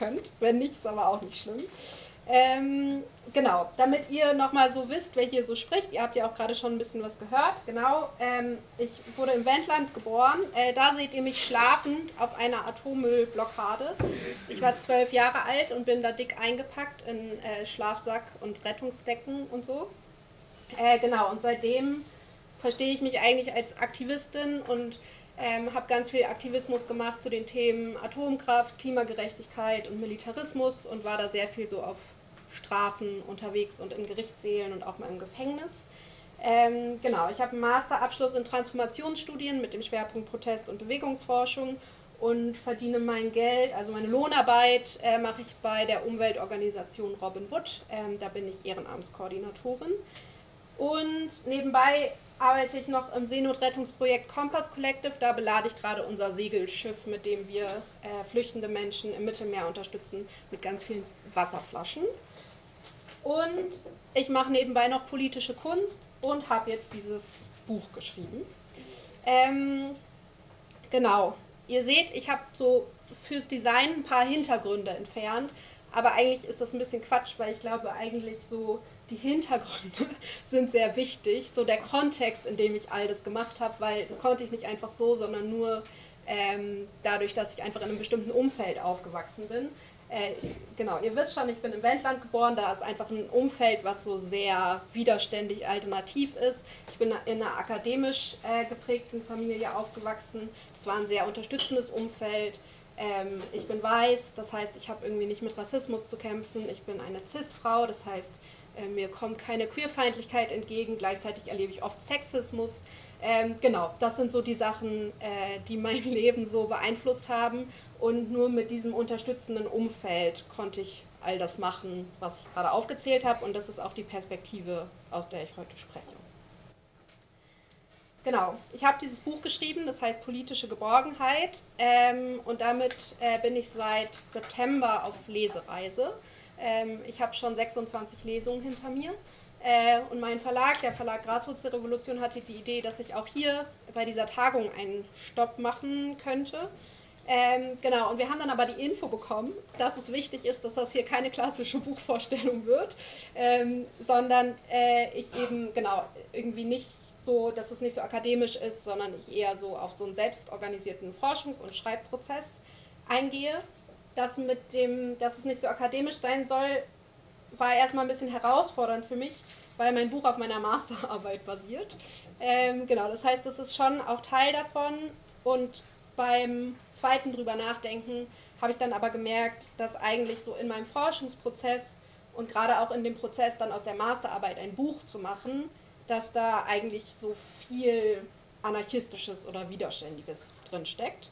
könnt. Wenn nicht, ist aber auch nicht schlimm. Genau, damit ihr nochmal so wisst, wer hier so spricht. Ihr habt ja auch gerade schon ein bisschen was gehört. Genau, ich wurde im Wendland geboren. Da seht ihr mich schlafend auf einer Atommüllblockade. Ich war 12 Jahre alt und bin da dick eingepackt in Schlafsack und Rettungsdecken und so. Genau, und seitdem verstehe ich mich eigentlich als Aktivistin und habe ganz viel Aktivismus gemacht zu den Themen Atomkraft, Klimagerechtigkeit und Militarismus und war da sehr viel so auf Straßen unterwegs und in Gerichtssälen und auch mal im Gefängnis. Genau, ich habe einen Masterabschluss in Transformationsstudien mit dem Schwerpunkt Protest- und Bewegungsforschung und verdiene mein Geld, also meine Lohnarbeit, mache ich bei der Umweltorganisation Robin Wood. Da bin ich Ehrenamtskoordinatorin. Und nebenbei arbeite ich noch im Seenotrettungsprojekt Compass Collective. Da belade ich gerade unser Segelschiff, mit dem wir flüchtende Menschen im Mittelmeer unterstützen, mit ganz vielen Wasserflaschen. Und ich mache nebenbei noch politische Kunst und habe jetzt dieses Buch geschrieben. Genau, ihr seht, ich habe so fürs Design ein paar Hintergründe entfernt, aber eigentlich ist das ein bisschen Quatsch, weil ich glaube eigentlich so die Hintergründe sind sehr wichtig, so der Kontext, in dem ich all das gemacht habe, weil das konnte ich nicht einfach so, sondern nur dadurch, dass ich einfach in einem bestimmten Umfeld aufgewachsen bin. Genau, ihr wisst schon, ich bin im Wendland geboren, da ist einfach ein Umfeld, was so sehr widerständig alternativ ist. Ich bin in einer akademisch geprägten Familie aufgewachsen. Das war ein sehr unterstützendes Umfeld. Ich bin weiß, das heißt, ich habe irgendwie nicht mit Rassismus zu kämpfen. Ich bin eine Cis-Frau, das heißt, mir kommt keine Queerfeindlichkeit entgegen. Gleichzeitig erlebe ich oft Sexismus. Genau, das sind so die Sachen, die mein Leben so beeinflusst haben. Und nur mit diesem unterstützenden Umfeld konnte ich all das machen, was ich gerade aufgezählt habe. Und das ist auch die Perspektive, aus der ich heute spreche. Genau, ich habe dieses Buch geschrieben, das heißt Politische Geborgenheit. Und damit bin ich seit September auf Lesereise. Ich habe schon 26 Lesungen hinter mir. Und mein Verlag, der Verlag Graswurzelrevolution, hatte die Idee, dass ich auch hier bei dieser Tagung einen Stopp machen könnte. Genau, und wir haben dann aber die Info bekommen, dass es wichtig ist, dass das hier keine klassische Buchvorstellung wird, sondern ich eben, genau, irgendwie nicht so, dass es nicht so akademisch ist, sondern ich eher so auf so einen selbstorganisierten Forschungs- und Schreibprozess eingehe. Dass es nicht so akademisch sein soll, war erstmal ein bisschen herausfordernd für mich, weil mein Buch auf meiner Masterarbeit basiert. Genau, das heißt, das ist schon auch Teil davon und beim zweiten drüber nachdenken habe ich dann aber gemerkt, dass eigentlich so in meinem Forschungsprozess und gerade auch in dem Prozess dann aus der Masterarbeit ein Buch zu machen, dass da eigentlich so viel Anarchistisches oder Widerständiges drin steckt.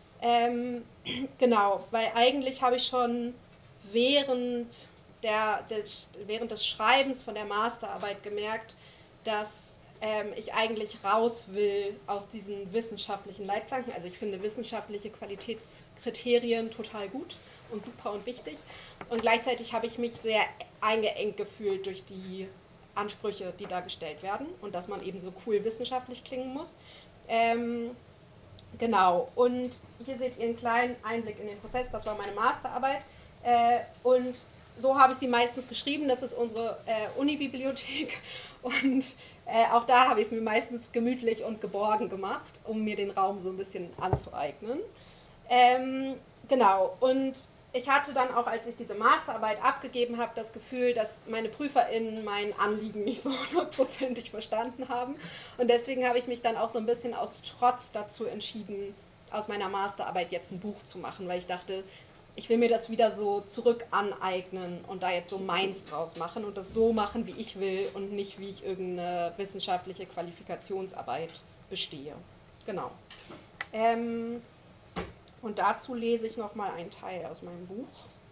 Genau, weil eigentlich habe ich schon während, während des Schreibens von der Masterarbeit gemerkt, dass ich eigentlich raus will aus diesen wissenschaftlichen Leitplanken. Also ich finde wissenschaftliche Qualitätskriterien total gut und super und wichtig. Und gleichzeitig habe ich mich sehr eingeengt gefühlt durch die Ansprüche, die da gestellt werden und dass man eben so cool wissenschaftlich klingen muss. Genau, und hier seht ihr einen kleinen Einblick in den Prozess, das war meine Masterarbeit. Und so habe ich sie meistens geschrieben, das ist unsere Unibibliothek und auch da habe ich es mir meistens gemütlich und geborgen gemacht, um mir den Raum so ein bisschen anzueignen. Genau, und ich hatte dann auch, als ich diese Masterarbeit abgegeben habe, das Gefühl, dass meine PrüferInnen mein Anliegen nicht so hundertprozentig verstanden haben. Und deswegen habe ich mich dann auch so ein bisschen aus Trotz dazu entschieden, aus meiner Masterarbeit jetzt ein Buch zu machen, weil ich dachte, ich will mir das wieder so zurück aneignen und da jetzt so meins draus machen und das so machen, wie ich will und nicht, wie ich irgendeine wissenschaftliche Qualifikationsarbeit bestehe. Genau. Und dazu lese ich nochmal einen Teil aus meinem Buch.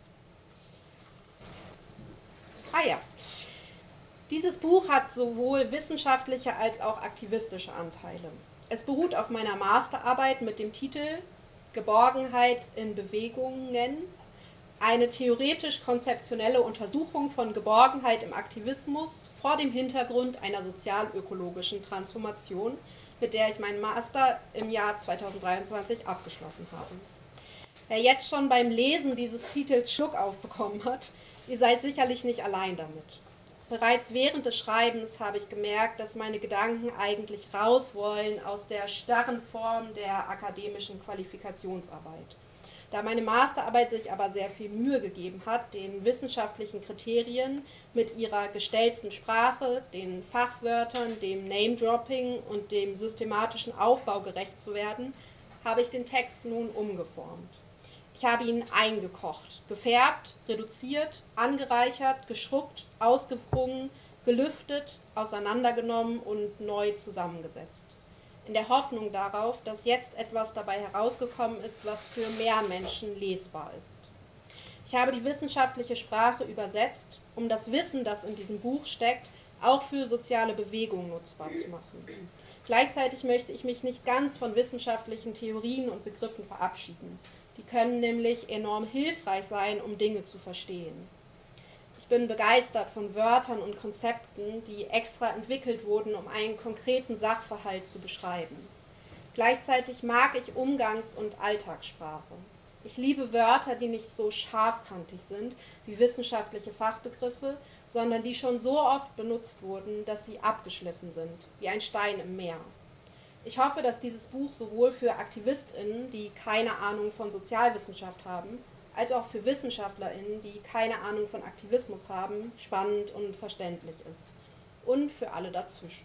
Ah ja. Dieses Buch hat sowohl wissenschaftliche als auch aktivistische Anteile. Es beruht auf meiner Masterarbeit mit dem Titel Geborgenheit in Bewegungen, eine theoretisch-konzeptionelle Untersuchung von Geborgenheit im Aktivismus vor dem Hintergrund einer sozialökologischen Transformation, mit der ich meinen Master im Jahr 2023 abgeschlossen habe. Wer jetzt schon beim Lesen dieses Titels Schluck aufbekommen hat, ihr seid sicherlich nicht allein damit. Bereits während des Schreibens habe ich gemerkt, dass meine Gedanken eigentlich raus wollen aus der starren Form der akademischen Qualifikationsarbeit. Da meine Masterarbeit sich aber sehr viel Mühe gegeben hat, den wissenschaftlichen Kriterien mit ihrer gestellten Sprache, den Fachwörtern, dem Name-Dropping und dem systematischen Aufbau gerecht zu werden, habe ich den Text nun umgeformt. Ich habe ihn eingekocht, gefärbt, reduziert, angereichert, geschrubbt, ausgewrungen, gelüftet, auseinandergenommen und neu zusammengesetzt. In der Hoffnung darauf, dass jetzt etwas dabei herausgekommen ist, was für mehr Menschen lesbar ist. Ich habe die wissenschaftliche Sprache übersetzt, um das Wissen, das in diesem Buch steckt, auch für soziale Bewegungen nutzbar zu machen. Gleichzeitig möchte ich mich nicht ganz von wissenschaftlichen Theorien und Begriffen verabschieden. Die können nämlich enorm hilfreich sein, um Dinge zu verstehen. Ich bin begeistert von Wörtern und Konzepten, die extra entwickelt wurden, um einen konkreten Sachverhalt zu beschreiben. Gleichzeitig mag ich Umgangs- und Alltagssprache. Ich liebe Wörter, die nicht so scharfkantig sind wie wissenschaftliche Fachbegriffe, sondern die schon so oft benutzt wurden, dass sie abgeschliffen sind, wie ein Stein im Meer. Ich hoffe, dass dieses Buch sowohl für AktivistInnen, die keine Ahnung von Sozialwissenschaft haben, als auch für WissenschaftlerInnen, die keine Ahnung von Aktivismus haben, spannend und verständlich ist. Und für alle dazwischen.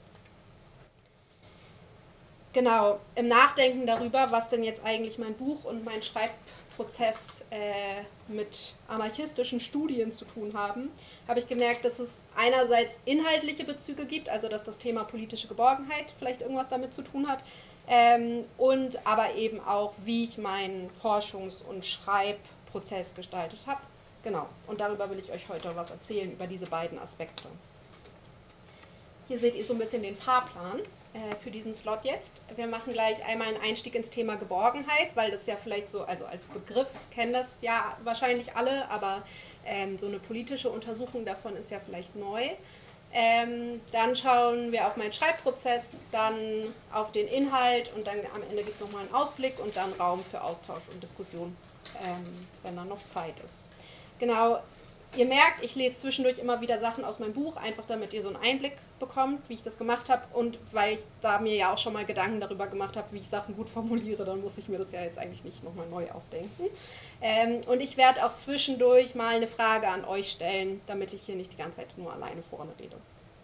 Genau, im Nachdenken darüber, was denn jetzt eigentlich mein Buch und mein Schreibprozess mit anarchistischen Studien zu tun haben, habe ich gemerkt, dass es einerseits inhaltliche Bezüge gibt, also dass das Thema politische Geborgenheit vielleicht irgendwas damit zu tun hat, und aber eben auch, wie ich meinen Forschungs- und Schreibprozess gestaltet habe. Genau, und darüber will ich euch heute was erzählen, über diese beiden Aspekte. Hier seht ihr so ein bisschen den Fahrplan für diesen Slot jetzt. Wir machen gleich einmal einen Einstieg ins Thema Geborgenheit, weil das ja vielleicht so, also als Begriff kennen das ja wahrscheinlich alle, aber so eine politische Untersuchung davon ist ja vielleicht neu. Dann schauen wir auf meinen Schreibprozess, dann auf den Inhalt und dann am Ende gibt es nochmal einen Ausblick und dann Raum für Austausch und Diskussion, wenn dann noch Zeit ist. Genau. Ihr merkt, ich lese zwischendurch immer wieder Sachen aus meinem Buch, einfach damit ihr so einen Einblick bekommt, wie ich das gemacht habe und weil ich da mir ja auch schon mal Gedanken darüber gemacht habe, wie ich Sachen gut formuliere, dann muss ich mir das ja jetzt eigentlich nicht nochmal neu ausdenken. Und ich werde auch zwischendurch mal eine Frage an euch stellen, damit ich hier nicht die ganze Zeit nur alleine vorne rede.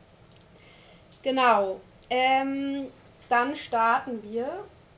Genau, dann starten wir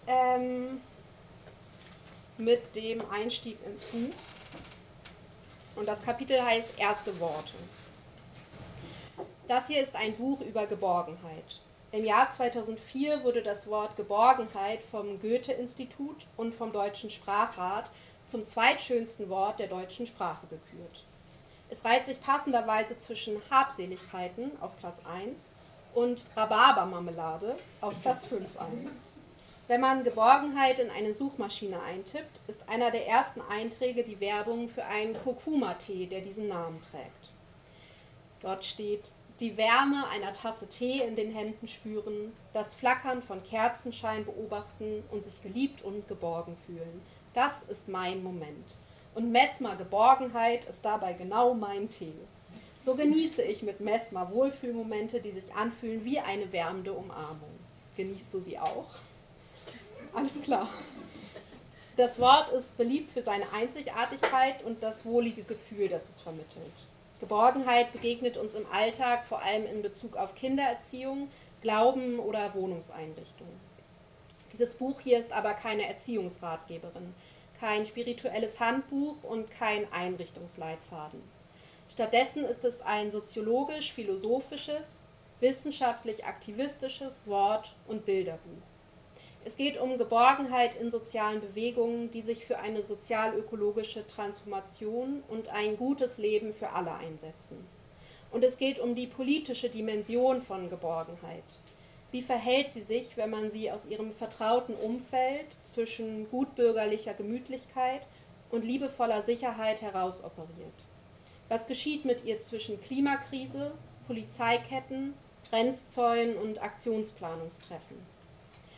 mit dem Einstieg ins Buch. Und das Kapitel heißt Erste Worte. Das hier ist ein Buch über Geborgenheit. Im Jahr 2004 wurde das Wort Geborgenheit vom Goethe-Institut und vom Deutschen Sprachrat zum zweitschönsten Wort der deutschen Sprache gekürt. Es reiht sich passenderweise zwischen Habseligkeiten auf Platz 1 und Rhabarbermarmelade auf Platz 5 ein. Wenn man Geborgenheit in eine Suchmaschine eintippt, ist einer der ersten Einträge die Werbung für einen Kurkuma-Tee, der diesen Namen trägt. Dort steht: Die Wärme einer Tasse Tee in den Händen spüren, das Flackern von Kerzenschein beobachten und sich geliebt und geborgen fühlen. Das ist mein Moment. Und Messmer Geborgenheit ist dabei genau mein Tee. So genieße ich mit Messmer Wohlfühlmomente, die sich anfühlen wie eine wärmende Umarmung. Genießt du sie auch? Alles klar. Das Wort ist beliebt für seine Einzigartigkeit und das wohlige Gefühl, das es vermittelt. Geborgenheit begegnet uns im Alltag, vor allem in Bezug auf Kindererziehung, Glauben oder Wohnungseinrichtungen. Dieses Buch hier ist aber keine Erziehungsratgeberin, kein spirituelles Handbuch und kein Einrichtungsleitfaden. Stattdessen ist es ein soziologisch-philosophisches, wissenschaftlich-aktivistisches Wort- und Bilderbuch. Es geht um Geborgenheit in sozialen Bewegungen, die sich für eine sozial-ökologische Transformation und ein gutes Leben für alle einsetzen. Und es geht um die politische Dimension von Geborgenheit. Wie verhält sie sich, wenn man sie aus ihrem vertrauten Umfeld zwischen gutbürgerlicher Gemütlichkeit und liebevoller Sicherheit herausoperiert? Was geschieht mit ihr zwischen Klimakrise, Polizeiketten, Grenzzäunen und Aktionsplanungstreffen?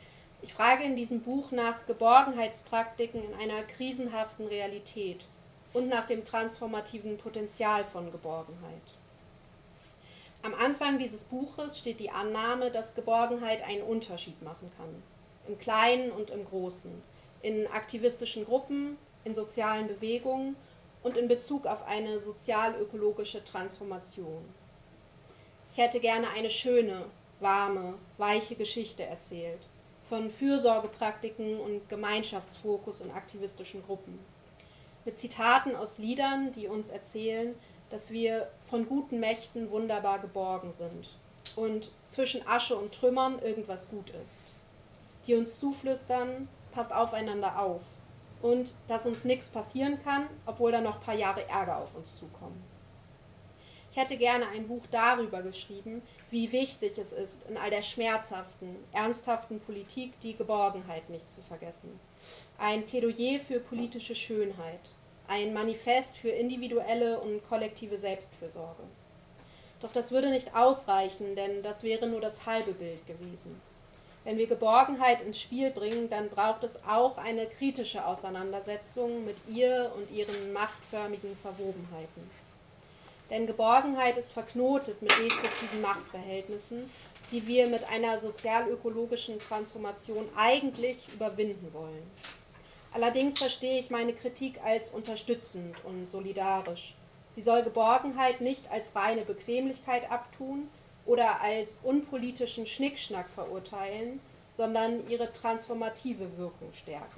Ich frage in diesem Buch nach Geborgenheitspraktiken in einer krisenhaften Realität und nach dem transformativen Potenzial von Geborgenheit. Am Anfang dieses Buches steht die Annahme, dass Geborgenheit einen Unterschied machen kann, im Kleinen und im Großen, in aktivistischen Gruppen, in sozialen Bewegungen und in Bezug auf eine sozial-ökologische Transformation. Ich hätte gerne eine schöne, warme, weiche Geschichte erzählt, von Fürsorgepraktiken und Gemeinschaftsfokus in aktivistischen Gruppen, mit Zitaten aus Liedern, die uns erzählen, dass wir von guten Mächten wunderbar geborgen sind und zwischen Asche und Trümmern irgendwas gut ist, die uns zuflüstern, passt aufeinander auf und dass uns nichts passieren kann, obwohl da noch ein paar Jahre Ärger auf uns zukommen. Ich hätte gerne ein Buch darüber geschrieben, wie wichtig es ist, in all der schmerzhaften, ernsthaften Politik die Geborgenheit nicht zu vergessen. Ein Plädoyer für politische Schönheit, ein Manifest für individuelle und kollektive Selbstfürsorge. Doch das würde nicht ausreichen, denn das wäre nur das halbe Bild gewesen. Wenn wir Geborgenheit ins Spiel bringen, dann braucht es auch eine kritische Auseinandersetzung mit ihr und ihren machtförmigen Verwobenheiten. Denn Geborgenheit ist verknotet mit destruktiven Machtverhältnissen, die wir mit einer sozial-ökologischen Transformation eigentlich überwinden wollen. Allerdings verstehe ich meine Kritik als unterstützend und solidarisch. Sie soll Geborgenheit nicht als reine Bequemlichkeit abtun oder als unpolitischen Schnickschnack verurteilen, sondern ihre transformative Wirkung stärken.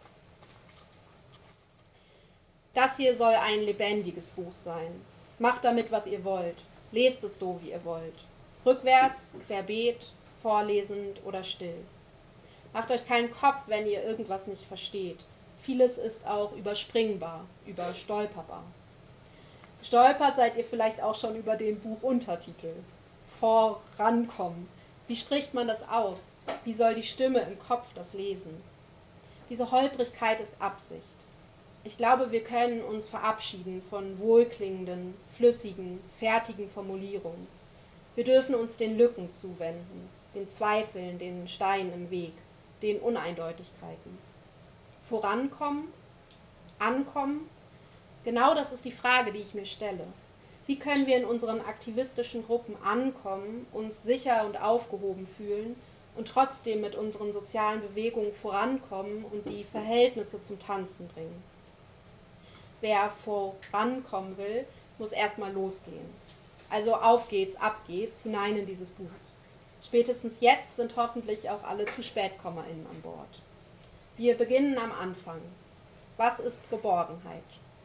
Das hier soll ein lebendiges Buch sein. Macht damit, was ihr wollt. Lest es so, wie ihr wollt. Rückwärts, querbeet, vorlesend oder still. Macht euch keinen Kopf, wenn ihr irgendwas nicht versteht. Vieles ist auch überspringbar, überstolperbar. Gestolpert seid ihr vielleicht auch schon über den Buchuntertitel. Vorankommen. Wie spricht man das aus? Wie soll die Stimme im Kopf das lesen? Diese Holprigkeit ist Absicht. Ich glaube, wir können uns verabschieden von wohlklingenden, flüssigen, fertigen Formulierungen. Wir dürfen uns den Lücken zuwenden, den Zweifeln, den Steinen im Weg, den Uneindeutigkeiten. Vorankommen? Ankommen? Genau das ist die Frage, die ich mir stelle. Wie können wir in unseren aktivistischen Gruppen ankommen, uns sicher und aufgehoben fühlen und trotzdem mit unseren sozialen Bewegungen vorankommen und die Verhältnisse zum Tanzen bringen? Wer vorankommen will, muss erstmal losgehen. Also auf geht's, ab geht's, hinein in dieses Buch. Spätestens jetzt sind hoffentlich auch alle ZuspätkommerInnen an Bord. Wir beginnen am Anfang. Was ist Geborgenheit?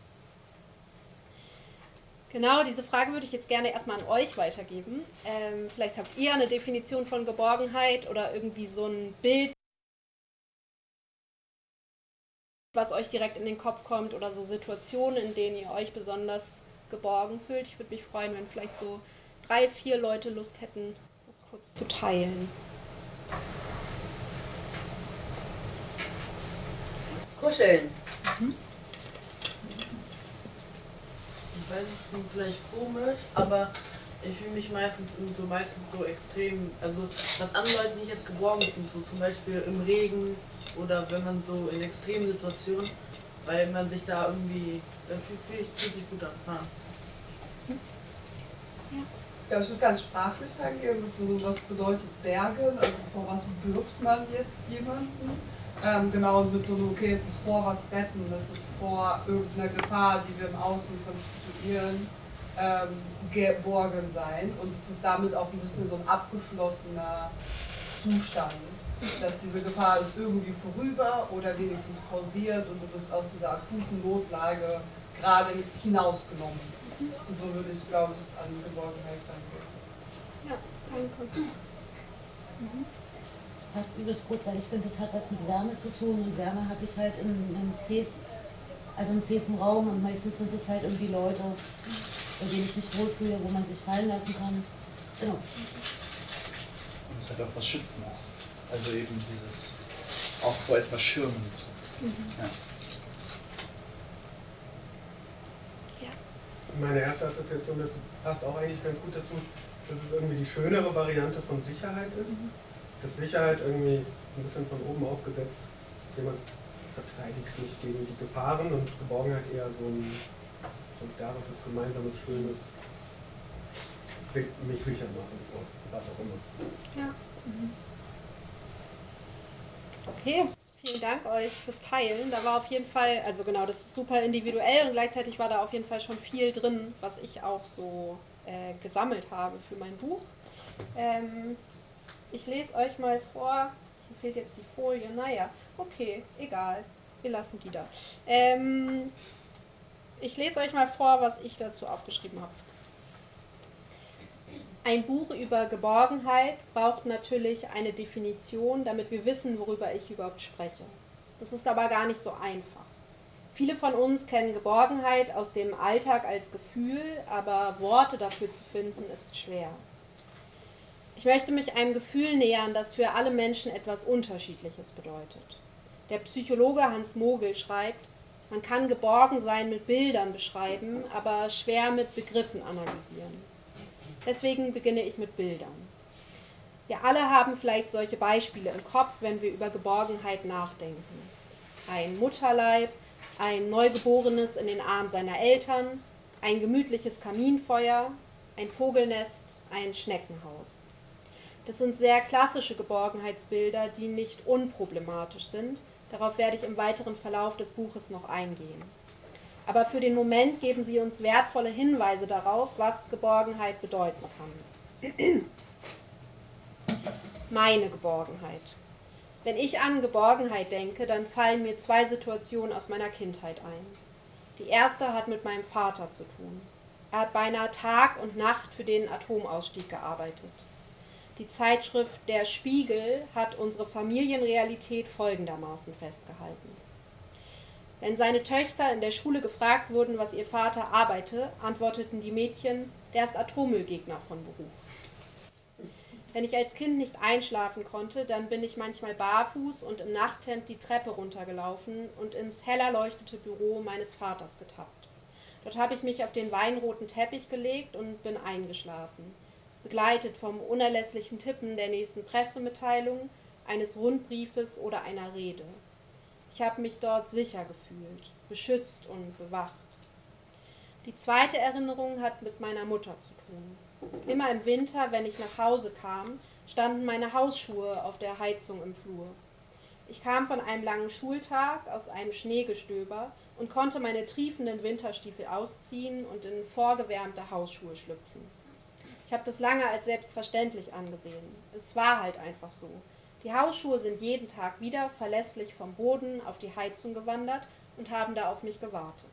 Genau, diese Frage würde ich jetzt gerne erstmal an euch weitergeben. Vielleicht habt ihr eine Definition von Geborgenheit oder irgendwie so ein Bild, was euch direkt in den Kopf kommt oder so Situationen, in denen ihr euch besonders geborgen fühlt. Ich würde mich freuen, wenn vielleicht so 3, 4 Leute Lust hätten, das kurz zu teilen. Kuscheln. Ich weiß, es klingt vielleicht komisch, aber ich fühle mich meistens so extrem, also was andere Leute nicht jetzt geborgen sind, so zum Beispiel im Regen oder wenn man so in extremen Situationen, weil man sich da irgendwie, fühlt sich gut an. Ja. Ich glaube, ich würde ganz sprachlich reingehen, so was bedeutet Bergen, also vor was birgt man jetzt jemanden? Genau, und mit so einem, okay, es ist vor was retten, es ist vor irgendeiner Gefahr, die wir im Außen konstituieren, geborgen sein. Und es ist damit auch ein bisschen so ein abgeschlossener Zustand, dass diese Gefahr ist irgendwie vorüber oder wenigstens pausiert und du bist aus dieser akuten Notlage gerade hinausgenommen. Und so würde ich, glaube ich, an Geborgenheit rangehen. Ja, danke. Passt übelst gut, weil ich finde, das hat was mit Wärme zu tun und Wärme habe ich halt in einem safen Raum und meistens sind es halt irgendwie Leute, bei denen ich mich wohlfühle, wo man sich fallen lassen kann. Genau. Und es hat auch was Schützendes. Also eben dieses auch vor etwas Schirmen. Ja. Meine erste Assoziation dazu passt auch eigentlich ganz gut dazu, dass es irgendwie die schönere Variante von Sicherheit ist. das Sicherheit irgendwie ein bisschen von oben aufgesetzt. Jemand verteidigt mich gegen die Gefahren und Geborgenheit eher so ein solidarisches, gemeinsames, schönes, mich sicher machen, was auch immer. Ja. Okay, vielen Dank euch fürs Teilen. Da war auf jeden Fall, also genau, das ist super individuell und gleichzeitig war da auf jeden Fall schon viel drin, was ich auch so gesammelt habe für mein Buch. Ich lese euch mal vor, hier fehlt jetzt die Folie, naja, okay, egal, wir lassen die da. Ich lese euch mal vor, was ich dazu aufgeschrieben habe. Ein Buch über Geborgenheit braucht natürlich eine Definition, damit wir wissen, worüber ich überhaupt spreche. Das ist aber gar nicht so einfach. Viele von uns kennen Geborgenheit aus dem Alltag als Gefühl, aber Worte dafür zu finden ist schwer. Ich möchte mich einem Gefühl nähern, das für alle Menschen etwas Unterschiedliches bedeutet. Der Psychologe Hans Mogel schreibt, man kann Geborgensein mit Bildern beschreiben, aber schwer mit Begriffen analysieren. Deswegen beginne ich mit Bildern. Wir alle haben vielleicht solche Beispiele im Kopf, wenn wir über Geborgenheit nachdenken. Ein Mutterleib, ein Neugeborenes in den Armen seiner Eltern, ein gemütliches Kaminfeuer, ein Vogelnest, ein Schneckenhaus. Das sind sehr klassische Geborgenheitsbilder, die nicht unproblematisch sind. Darauf werde ich im weiteren Verlauf des Buches noch eingehen. Aber für den Moment geben sie uns wertvolle Hinweise darauf, was Geborgenheit bedeuten kann. Meine Geborgenheit. Wenn ich an Geborgenheit denke, dann fallen mir zwei Situationen aus meiner Kindheit ein. Die erste hat mit meinem Vater zu tun. Er hat beinahe Tag und Nacht für den Atomausstieg gearbeitet. Die Zeitschrift Der Spiegel hat unsere Familienrealität folgendermaßen festgehalten. Wenn seine Töchter in der Schule gefragt wurden, was ihr Vater arbeite, antworteten die Mädchen, der ist Atommüllgegner von Beruf. Wenn ich als Kind nicht einschlafen konnte, dann bin ich manchmal barfuß und im Nachthemd die Treppe runtergelaufen und ins hell erleuchtete Büro meines Vaters getappt. Dort habe ich mich auf den weinroten Teppich gelegt und bin eingeschlafen, begleitet vom unerlässlichen Tippen der nächsten Pressemitteilung, eines Rundbriefes oder einer Rede. Ich habe mich dort sicher gefühlt, beschützt und bewacht. Die zweite Erinnerung hat mit meiner Mutter zu tun. Immer im Winter, wenn ich nach Hause kam, standen meine Hausschuhe auf der Heizung im Flur. Ich kam von einem langen Schultag aus einem Schneegestöber und konnte meine triefenden Winterstiefel ausziehen und in vorgewärmte Hausschuhe schlüpfen. Ich habe das lange als selbstverständlich angesehen. Es war halt einfach so. Die Hausschuhe sind jeden Tag wieder verlässlich vom Boden auf die Heizung gewandert und haben da auf mich gewartet.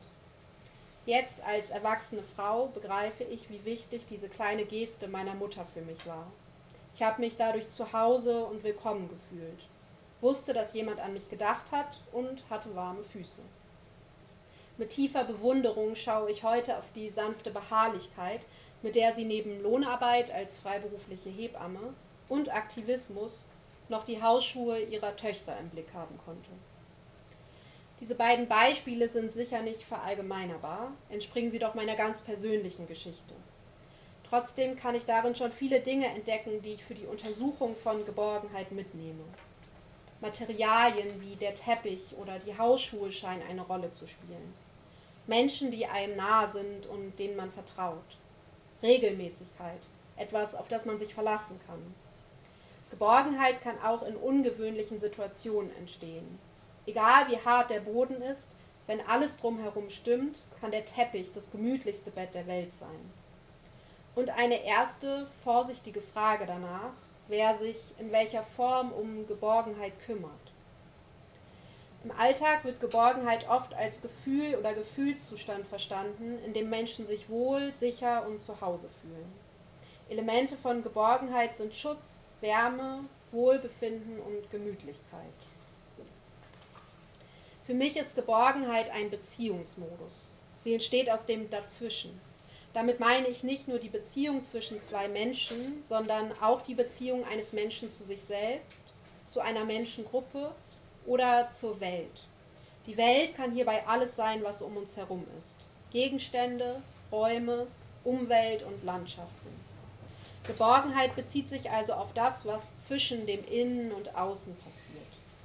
Jetzt als erwachsene Frau begreife ich, wie wichtig diese kleine Geste meiner Mutter für mich war. Ich habe mich dadurch zu Hause und willkommen gefühlt, wusste, dass jemand an mich gedacht hat und hatte warme Füße. Mit tiefer Bewunderung schaue ich heute auf die sanfte Beharrlichkeit, mit der sie neben Lohnarbeit als freiberufliche Hebamme und Aktivismus noch die Hausschuhe ihrer Töchter im Blick haben konnte. Diese beiden Beispiele sind sicher nicht verallgemeinerbar, entspringen sie doch meiner ganz persönlichen Geschichte. Trotzdem kann ich darin schon viele Dinge entdecken, die ich für die Untersuchung von Geborgenheit mitnehme. Materialien wie der Teppich oder die Hausschuhe scheinen eine Rolle zu spielen. Menschen, die einem nahe sind und denen man vertraut. Regelmäßigkeit, etwas, auf das man sich verlassen kann. Geborgenheit kann auch in ungewöhnlichen Situationen entstehen. Egal wie hart der Boden ist, wenn alles drumherum stimmt, kann der Teppich das gemütlichste Bett der Welt sein. Und eine erste, vorsichtige Frage danach, wer sich in welcher Form um Geborgenheit kümmert. Im Alltag wird Geborgenheit oft als Gefühl oder Gefühlszustand verstanden, in dem Menschen sich wohl, sicher und zu Hause fühlen. Elemente von Geborgenheit sind Schutz, Wärme, Wohlbefinden und Gemütlichkeit. Für mich ist Geborgenheit ein Beziehungsmodus. Sie entsteht aus dem Dazwischen. Damit meine ich nicht nur die Beziehung zwischen zwei Menschen, sondern auch die Beziehung eines Menschen zu sich selbst, zu einer Menschengruppe oder zur Welt. Die Welt kann hierbei alles sein, was um uns herum ist. Gegenstände, Räume, Umwelt und Landschaften. Geborgenheit bezieht sich also auf das, was zwischen dem Innen und Außen passiert.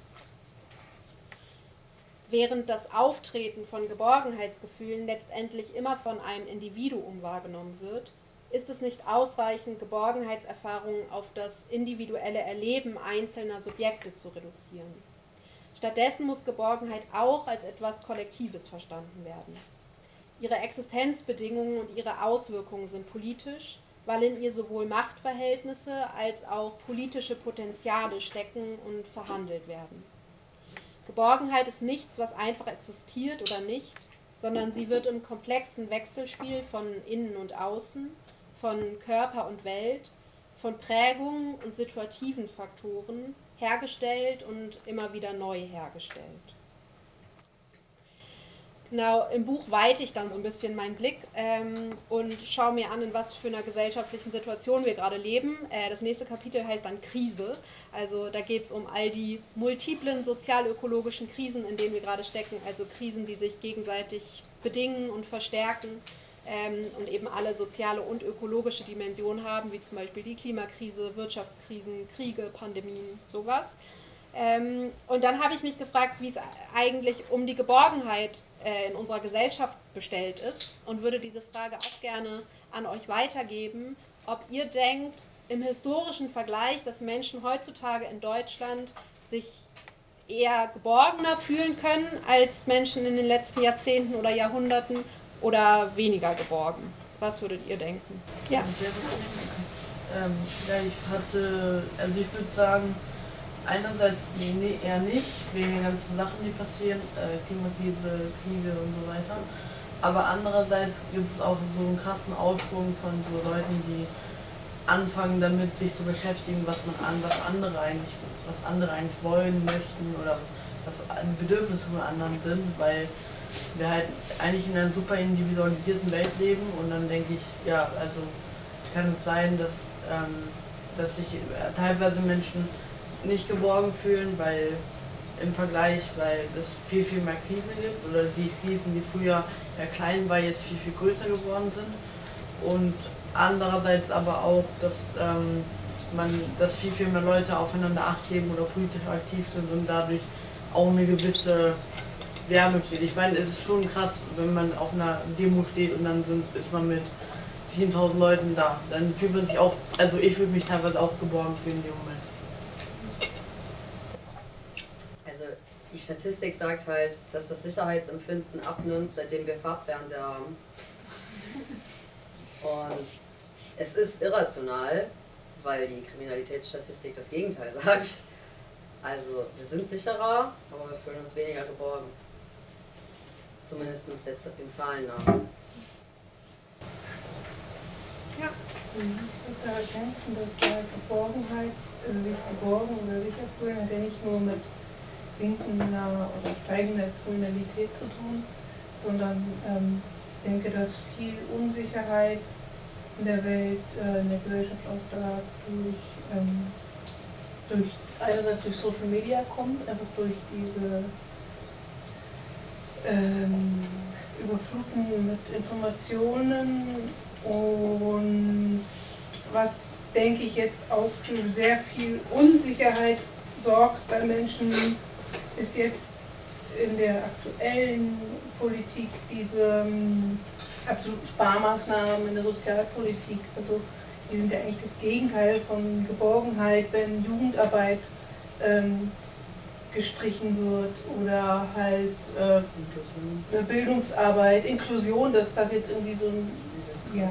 Während das Auftreten von Geborgenheitsgefühlen letztendlich immer von einem Individuum wahrgenommen wird, ist es nicht ausreichend, Geborgenheitserfahrungen auf das individuelle Erleben einzelner Subjekte zu reduzieren. Stattdessen muss Geborgenheit auch als etwas Kollektives verstanden werden. Ihre Existenzbedingungen und ihre Auswirkungen sind politisch, weil in ihr sowohl Machtverhältnisse als auch politische Potenziale stecken und verhandelt werden. Geborgenheit ist nichts, was einfach existiert oder nicht, sondern sie wird im komplexen Wechselspiel von Innen und Außen, von Körper und Welt, von Prägungen und situativen Faktoren hergestellt und immer wieder neu hergestellt. Genau, im Buch weite ich dann so ein bisschen meinen Blick und schaue mir an, in was für einer gesellschaftlichen Situation wir gerade leben. Das nächste Kapitel heißt dann Krise. Also da geht es um all die multiplen sozial-ökologischen Krisen, in denen wir gerade stecken. Also Krisen, die sich gegenseitig bedingen und verstärken und eben alle soziale und ökologische Dimensionen haben, wie zum Beispiel die Klimakrise, Wirtschaftskrisen, Kriege, Pandemien, sowas. Und dann habe ich mich gefragt, wie es eigentlich um die Geborgenheit in unserer Gesellschaft bestellt ist und würde diese Frage auch gerne an euch weitergeben, ob ihr denkt, im historischen Vergleich, dass Menschen heutzutage in Deutschland sich eher geborgener fühlen können als Menschen in den letzten Jahrzehnten oder Jahrhunderten oder weniger geborgen. Was würdet ihr denken? Ja. Ich würde sagen, einerseits eher nicht, wegen den ganzen Sachen, die passieren, Klimakrise, Kriege und so weiter. Aber andererseits gibt es auch so einen krassen Aufschwung von so Leuten, die anfangen damit, sich zu beschäftigen, was andere eigentlich wollen möchten oder was Bedürfnisse von anderen sind, weil wir halt eigentlich in einer super individualisierten Welt leben und dann denke ich, ja, also kann es sein, dass sich teilweise Menschen nicht geborgen fühlen, weil es viel, viel mehr Krisen gibt oder die Krisen, die früher ja klein waren, jetzt viel, viel größer geworden sind und andererseits aber auch, dass viel, viel mehr Leute aufeinander Acht geben oder politisch aktiv sind und dadurch auch eine gewisse Wärme steht. Ich meine, es ist schon krass, wenn man auf einer Demo steht und dann ist man mit 10.000 Leuten da. Dann fühlt man sich auch, also ich würde mich teilweise auch geborgen fühlen in dem Moment. Also die Statistik sagt halt, dass das Sicherheitsempfinden abnimmt, seitdem wir Farbfernseher haben. Und es ist irrational, weil die Kriminalitätsstatistik das Gegenteil sagt. Also wir sind sicherer, aber wir fühlen uns weniger geborgen. Zumindest den Zahlen nach. Ja. Ich würde da ergänzen, dass Geborgenheit, also sich geborgen oder sicher fühlen, hat ja nicht nur mit sinkender oder steigender Kriminalität zu tun, sondern ich denke, dass viel Unsicherheit in der Welt, in der Gesellschaft auch da einerseits durch Social Media kommt, einfach durch diese Überfluten mit Informationen und was, denke ich, jetzt auch für sehr viel Unsicherheit sorgt bei Menschen, ist jetzt in der aktuellen Politik diese absoluten Sparmaßnahmen in der Sozialpolitik. Also die sind ja eigentlich das Gegenteil von Geborgenheit, wenn Jugendarbeit gestrichen wird oder halt Bildungsarbeit, Inklusion, dass das jetzt irgendwie so ein, ja,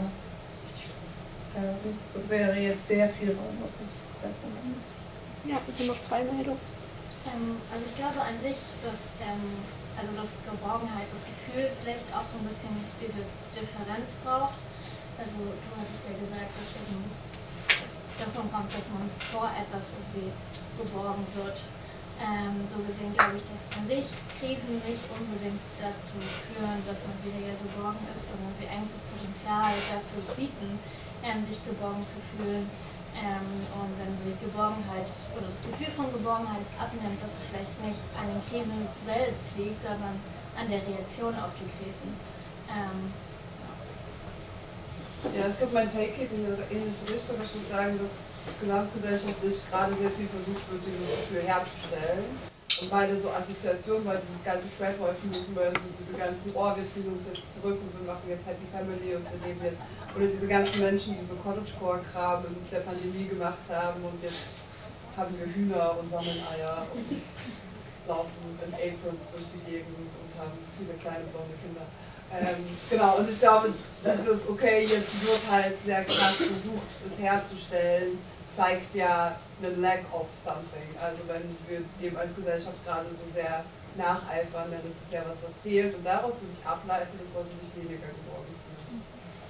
wäre jetzt sehr viel Raum. Ja, bitte noch zwei Meldungen. Also ich glaube an sich, dass das Geborgenheit, das Gefühl vielleicht auch so ein bisschen diese Differenz braucht. Also du hattest ja gesagt, dass es davon kommt, dass man vor etwas irgendwie geborgen wird. So gesehen glaube ich, dass an sich Krisen nicht unbedingt dazu führen, dass man weniger geborgen ist, sondern sie eigentlich das Potenzial dafür bieten, sich geborgen zu fühlen. Und wenn die Geborgenheit oder das Gefühl von Geborgenheit abnimmt, dass es vielleicht nicht an den Krisen selbst liegt, sondern an der Reaktion auf die Krisen. Ja, ich glaube, mein Take geht in eine ähnliche Richtung. Ich würde sagen, dass gesamtgesellschaftlich gerade sehr viel versucht wird, dieses Gefühl herzustellen. Und meine so Assoziation war dieses ganze Crap-Movement und diese ganzen, oh, wir ziehen uns jetzt zurück und wir machen jetzt Happy Family und wir leben jetzt. Oder diese ganzen Menschen, die so Cottagecore-Kram in der Pandemie gemacht haben und jetzt haben wir Hühner und sammeln Eier und laufen in Aprons durch die Gegend und haben viele kleine blonde Kinder. Genau, und ich glaube, dieses, okay, jetzt wird halt sehr krass versucht, es herzustellen, zeigt ja einen Lack of something. Also wenn wir dem als Gesellschaft gerade so sehr nacheifern, dann ist es ja was fehlt. Und daraus würde ich ableiten, dass Leute sich weniger geborgen fühlen.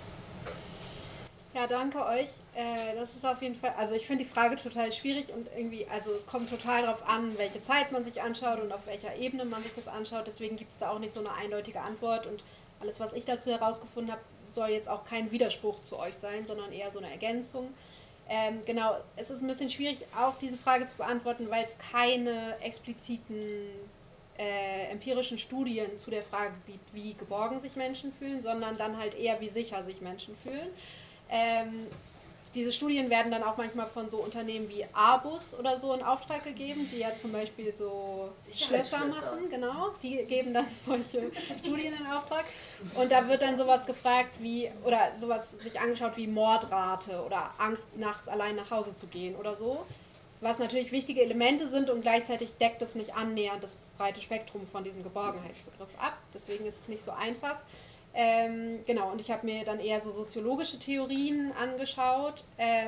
Ja, danke euch. Das ist auf jeden Fall, also ich finde die Frage total schwierig und irgendwie, also es kommt total darauf an, welche Zeit man sich anschaut und auf welcher Ebene man sich das anschaut. Deswegen gibt es da auch nicht so eine eindeutige Antwort und alles, was ich dazu herausgefunden habe, soll jetzt auch kein Widerspruch zu euch sein, sondern eher so eine Ergänzung. Genau, es ist ein bisschen schwierig, auch diese Frage zu beantworten, weil es keine expliziten empirischen Studien zu der Frage gibt, wie geborgen sich Menschen fühlen, sondern dann halt eher, wie sicher sich Menschen fühlen. Diese Studien werden dann auch manchmal von so Unternehmen wie Airbus oder so in Auftrag gegeben, die ja zum Beispiel so Schlösser machen, genau, die geben dann solche Studien in Auftrag und da wird dann sowas gefragt wie, oder sowas sich angeschaut wie Mordrate oder Angst, nachts allein nach Hause zu gehen oder so, was natürlich wichtige Elemente sind und gleichzeitig deckt es nicht annähernd das breite Spektrum von diesem Geborgenheitsbegriff ab, deswegen ist es nicht so einfach. Genau, und ich habe mir dann eher so soziologische Theorien angeschaut,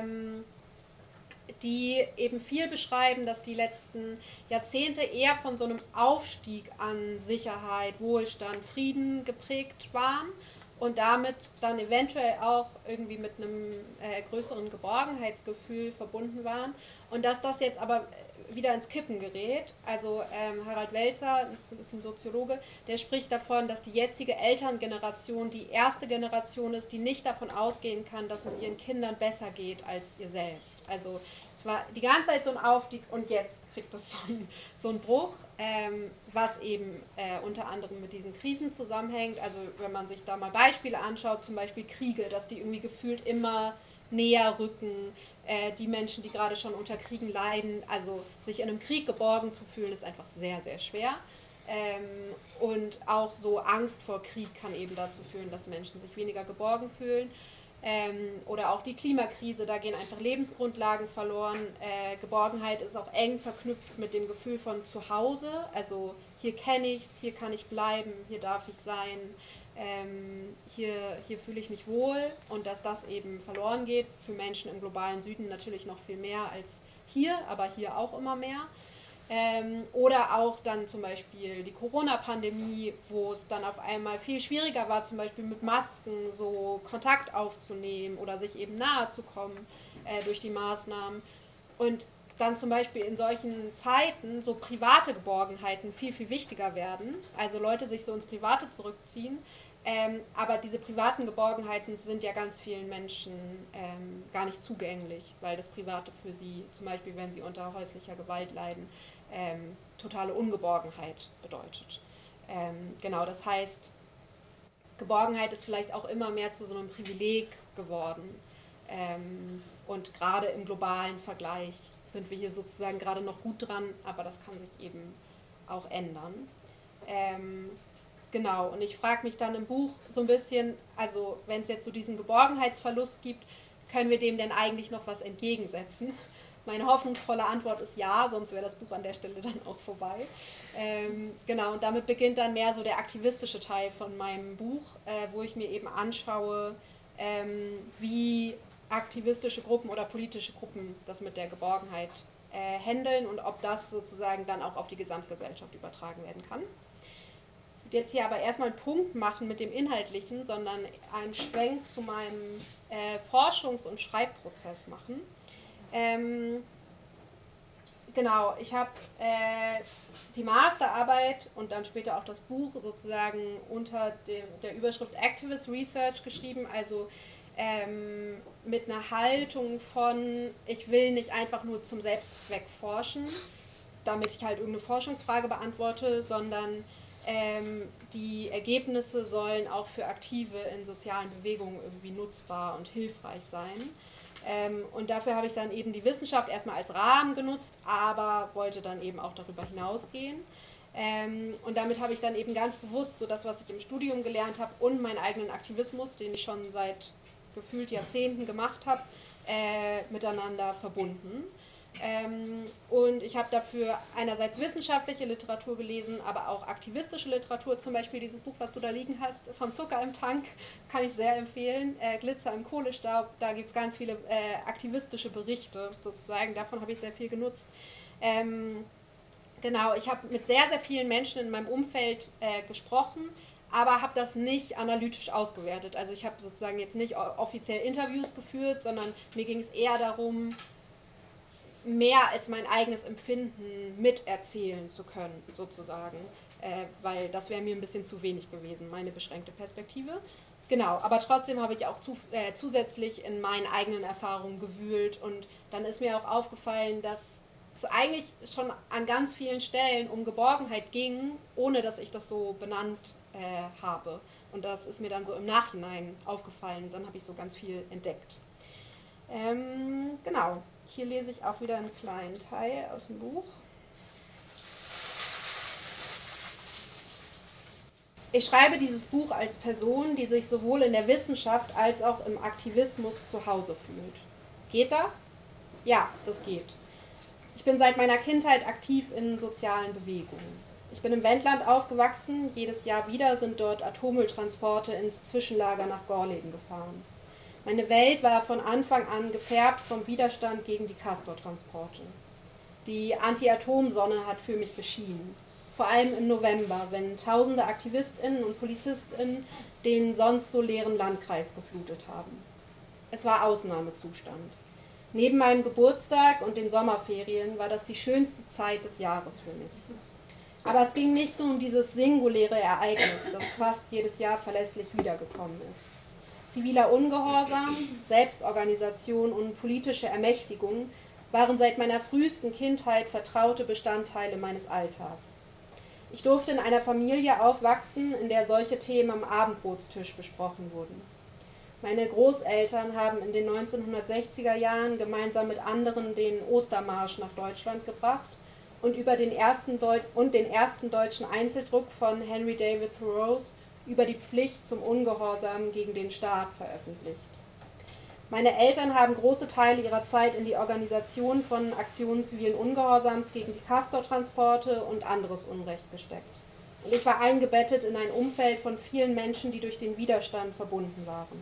die eben viel beschreiben, dass die letzten Jahrzehnte eher von so einem Aufstieg an Sicherheit, Wohlstand, Frieden geprägt waren und damit dann eventuell auch irgendwie mit einem größeren Geborgenheitsgefühl verbunden waren und dass das jetzt aber wieder ins Kippen gerät. Also Harald Welzer, das ist ein Soziologe, der spricht davon, dass die jetzige Elterngeneration die erste Generation ist, die nicht davon ausgehen kann, dass es ihren Kindern besser geht als ihr selbst. Also es war die ganze Zeit so ein Aufstieg und jetzt kriegt es so einen Bruch, was eben unter anderem mit diesen Krisen zusammenhängt. Also wenn man sich da mal Beispiele anschaut, zum Beispiel Kriege, dass die irgendwie gefühlt immer näher rücken, die Menschen, die gerade schon unter Kriegen leiden, also sich in einem Krieg geborgen zu fühlen, ist einfach sehr, sehr schwer. Und auch so Angst vor Krieg kann eben dazu führen, dass Menschen sich weniger geborgen fühlen. Oder auch die Klimakrise, da gehen einfach Lebensgrundlagen verloren. Geborgenheit ist auch eng verknüpft mit dem Gefühl von Zuhause. Also hier kenne ich es, hier kann ich bleiben, hier darf ich sein. Hier fühle ich mich wohl und dass das eben verloren geht, für Menschen im globalen Süden natürlich noch viel mehr als hier, aber hier auch immer mehr. Oder auch dann zum Beispiel die Corona-Pandemie, wo es dann auf einmal viel schwieriger war, zum Beispiel mit Masken so Kontakt aufzunehmen oder sich eben nahe zu kommen durch die Maßnahmen. Und dann zum Beispiel in solchen Zeiten so private Geborgenheiten viel, viel wichtiger werden. Also Leute sich so ins Private zurückziehen. Aber diese privaten Geborgenheiten sind ja ganz vielen Menschen gar nicht zugänglich, weil das Private für sie, zum Beispiel wenn sie unter häuslicher Gewalt leiden, totale Ungeborgenheit bedeutet. Genau, das heißt, Geborgenheit ist vielleicht auch immer mehr zu so einem Privileg geworden. Und gerade im globalen Vergleich sind wir hier sozusagen gerade noch gut dran, aber das kann sich eben auch ändern. Genau, und ich frage mich dann im Buch so ein bisschen, also wenn es jetzt so diesen Geborgenheitsverlust gibt, können wir dem denn eigentlich noch was entgegensetzen? Meine hoffnungsvolle Antwort ist ja, sonst wäre das Buch an der Stelle dann auch vorbei. Genau, und damit beginnt dann mehr so der aktivistische Teil von meinem Buch, wo ich mir eben anschaue, wie aktivistische Gruppen oder politische Gruppen das mit der Geborgenheit handeln und ob das sozusagen dann auch auf die Gesamtgesellschaft übertragen werden kann. Ich würde jetzt hier aber erstmal einen Punkt machen mit dem Inhaltlichen, sondern einen Schwenk zu meinem Forschungs- und Schreibprozess machen. Genau, ich habe die Masterarbeit und dann später auch das Buch sozusagen unter der Überschrift Activist Research geschrieben, also mit einer Haltung von, ich will nicht einfach nur zum Selbstzweck forschen, damit ich halt irgendeine Forschungsfrage beantworte, sondern Die Ergebnisse sollen auch für Aktive in sozialen Bewegungen irgendwie nutzbar und hilfreich sein. Und dafür habe ich dann eben die Wissenschaft erstmal als Rahmen genutzt, aber wollte dann eben auch darüber hinausgehen. Und damit habe ich dann eben ganz bewusst so das, was ich im Studium gelernt habe und meinen eigenen Aktivismus, den ich schon seit gefühlt Jahrzehnten gemacht habe, miteinander verbunden. Und ich habe dafür einerseits wissenschaftliche Literatur gelesen, aber auch aktivistische Literatur, zum Beispiel dieses Buch, was du da liegen hast, von Zucker im Tank, kann ich sehr empfehlen, Glitzer im Kohlestaub, da gibt es ganz viele aktivistische Berichte sozusagen, davon habe ich sehr viel genutzt. Genau, ich habe mit sehr, sehr vielen Menschen in meinem Umfeld gesprochen, aber habe das nicht analytisch ausgewertet. Also ich habe sozusagen jetzt nicht offiziell Interviews geführt, sondern mir ging es eher darum, mehr als mein eigenes Empfinden miterzählen zu können, sozusagen. Weil das wäre mir ein bisschen zu wenig gewesen, meine beschränkte Perspektive. Genau, aber trotzdem habe ich auch zusätzlich in meinen eigenen Erfahrungen gewühlt und dann ist mir auch aufgefallen, dass es eigentlich schon an ganz vielen Stellen um Geborgenheit ging, ohne dass ich das so benannt habe. Und das ist mir dann so im Nachhinein aufgefallen. Dann habe ich so ganz viel entdeckt. Genau, hier lese ich auch wieder einen kleinen Teil aus dem Buch. Ich schreibe dieses Buch als Person, die sich sowohl in der Wissenschaft als auch im Aktivismus zu Hause fühlt. Geht das? Ja, das geht. Ich bin seit meiner Kindheit aktiv in sozialen Bewegungen. Ich bin im Wendland aufgewachsen, jedes Jahr wieder sind dort Atommülltransporte ins Zwischenlager nach Gorleben gefahren. Meine Welt war von Anfang an gefärbt vom Widerstand gegen die Castortransporte. Die Anti-Atom-Sonne hat für mich geschienen. Vor allem im November, wenn tausende AktivistInnen und PolizistInnen den sonst so leeren Landkreis geflutet haben. Es war Ausnahmezustand. Neben meinem Geburtstag und den Sommerferien war das die schönste Zeit des Jahres für mich. Aber es ging nicht nur um dieses singuläre Ereignis, das fast jedes Jahr verlässlich wiedergekommen ist. Ziviler Ungehorsam, Selbstorganisation und politische Ermächtigung waren seit meiner frühesten Kindheit vertraute Bestandteile meines Alltags. Ich durfte in einer Familie aufwachsen, in der solche Themen am Abendbrotstisch besprochen wurden. Meine Großeltern haben in den 1960er Jahren gemeinsam mit anderen den Ostermarsch nach Deutschland gebracht und den ersten deutschen Einzeldruck von Henry David Thoreaus über die Pflicht zum Ungehorsam gegen den Staat veröffentlicht. Meine Eltern haben große Teile ihrer Zeit in die Organisation von Aktionen zivilen Ungehorsams gegen die Castortransporte und anderes Unrecht gesteckt. Und ich war eingebettet in ein Umfeld von vielen Menschen, die durch den Widerstand verbunden waren.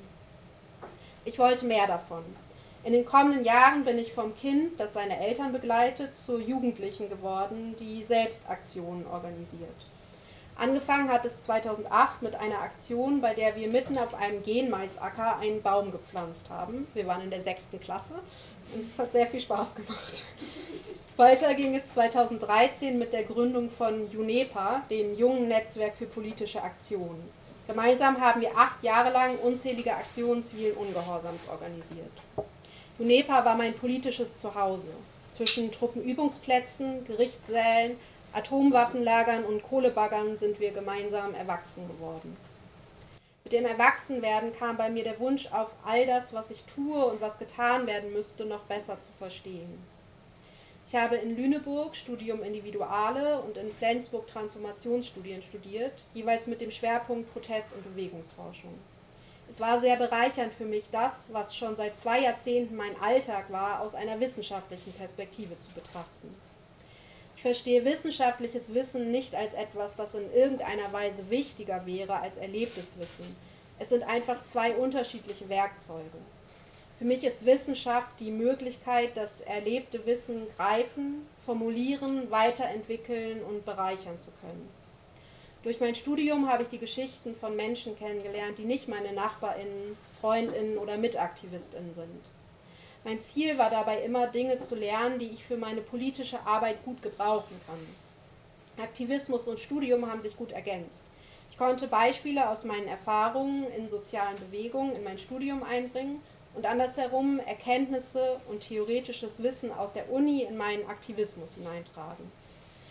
Ich wollte mehr davon. In den kommenden Jahren bin ich vom Kind, das seine Eltern begleitet, zur Jugendlichen geworden, die selbst Aktionen organisiert. Angefangen hat es 2008 mit einer Aktion, bei der wir mitten auf einem Genmaisacker einen Baum gepflanzt haben. Wir waren in der 6. Klasse und es hat sehr viel Spaß gemacht. Weiter ging es 2013 mit der Gründung von JUNEPA, dem Jungen Netzwerk für politische Aktionen. Gemeinsam haben wir 8 Jahre lang unzählige Aktionen zivilen Ungehorsams organisiert. JUNEPA war mein politisches Zuhause. Zwischen Truppenübungsplätzen, Gerichtssälen, Atomwaffenlagern und Kohlebaggern sind wir gemeinsam erwachsen geworden. Mit dem Erwachsenwerden kam bei mir der Wunsch auf, all das, was ich tue und was getan werden müsste, noch besser zu verstehen. Ich habe in Lüneburg Studium Individuale und in Flensburg Transformationsstudien studiert, jeweils mit dem Schwerpunkt Protest- und Bewegungsforschung. Es war sehr bereichernd für mich, das, was schon seit 2 Jahrzehnten mein Alltag war, aus einer wissenschaftlichen Perspektive zu betrachten. Ich verstehe wissenschaftliches Wissen nicht als etwas, das in irgendeiner Weise wichtiger wäre als erlebtes Wissen. Es sind einfach 2 unterschiedliche Werkzeuge. Für mich ist Wissenschaft die Möglichkeit, das erlebte Wissen greifen, formulieren, weiterentwickeln und bereichern zu können. Durch mein Studium habe ich die Geschichten von Menschen kennengelernt, die nicht meine NachbarInnen, FreundInnen oder MitaktivistInnen sind. Mein Ziel war dabei immer, Dinge zu lernen, die ich für meine politische Arbeit gut gebrauchen kann. Aktivismus und Studium haben sich gut ergänzt. Ich konnte Beispiele aus meinen Erfahrungen in sozialen Bewegungen in mein Studium einbringen und andersherum Erkenntnisse und theoretisches Wissen aus der Uni in meinen Aktivismus hineintragen.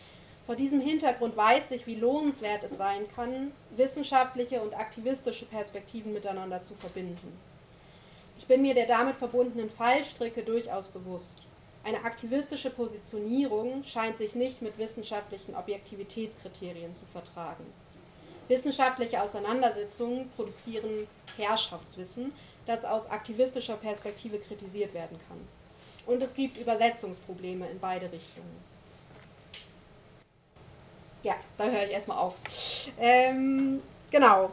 Vor diesem Hintergrund weiß ich, wie lohnenswert es sein kann, wissenschaftliche und aktivistische Perspektiven miteinander zu verbinden. Ich bin mir der damit verbundenen Fallstricke durchaus bewusst. Eine aktivistische Positionierung scheint sich nicht mit wissenschaftlichen Objektivitätskriterien zu vertragen. Wissenschaftliche Auseinandersetzungen produzieren Herrschaftswissen, das aus aktivistischer Perspektive kritisiert werden kann. Und es gibt Übersetzungsprobleme in beide Richtungen. Ja, da höre ich erstmal auf. Genau.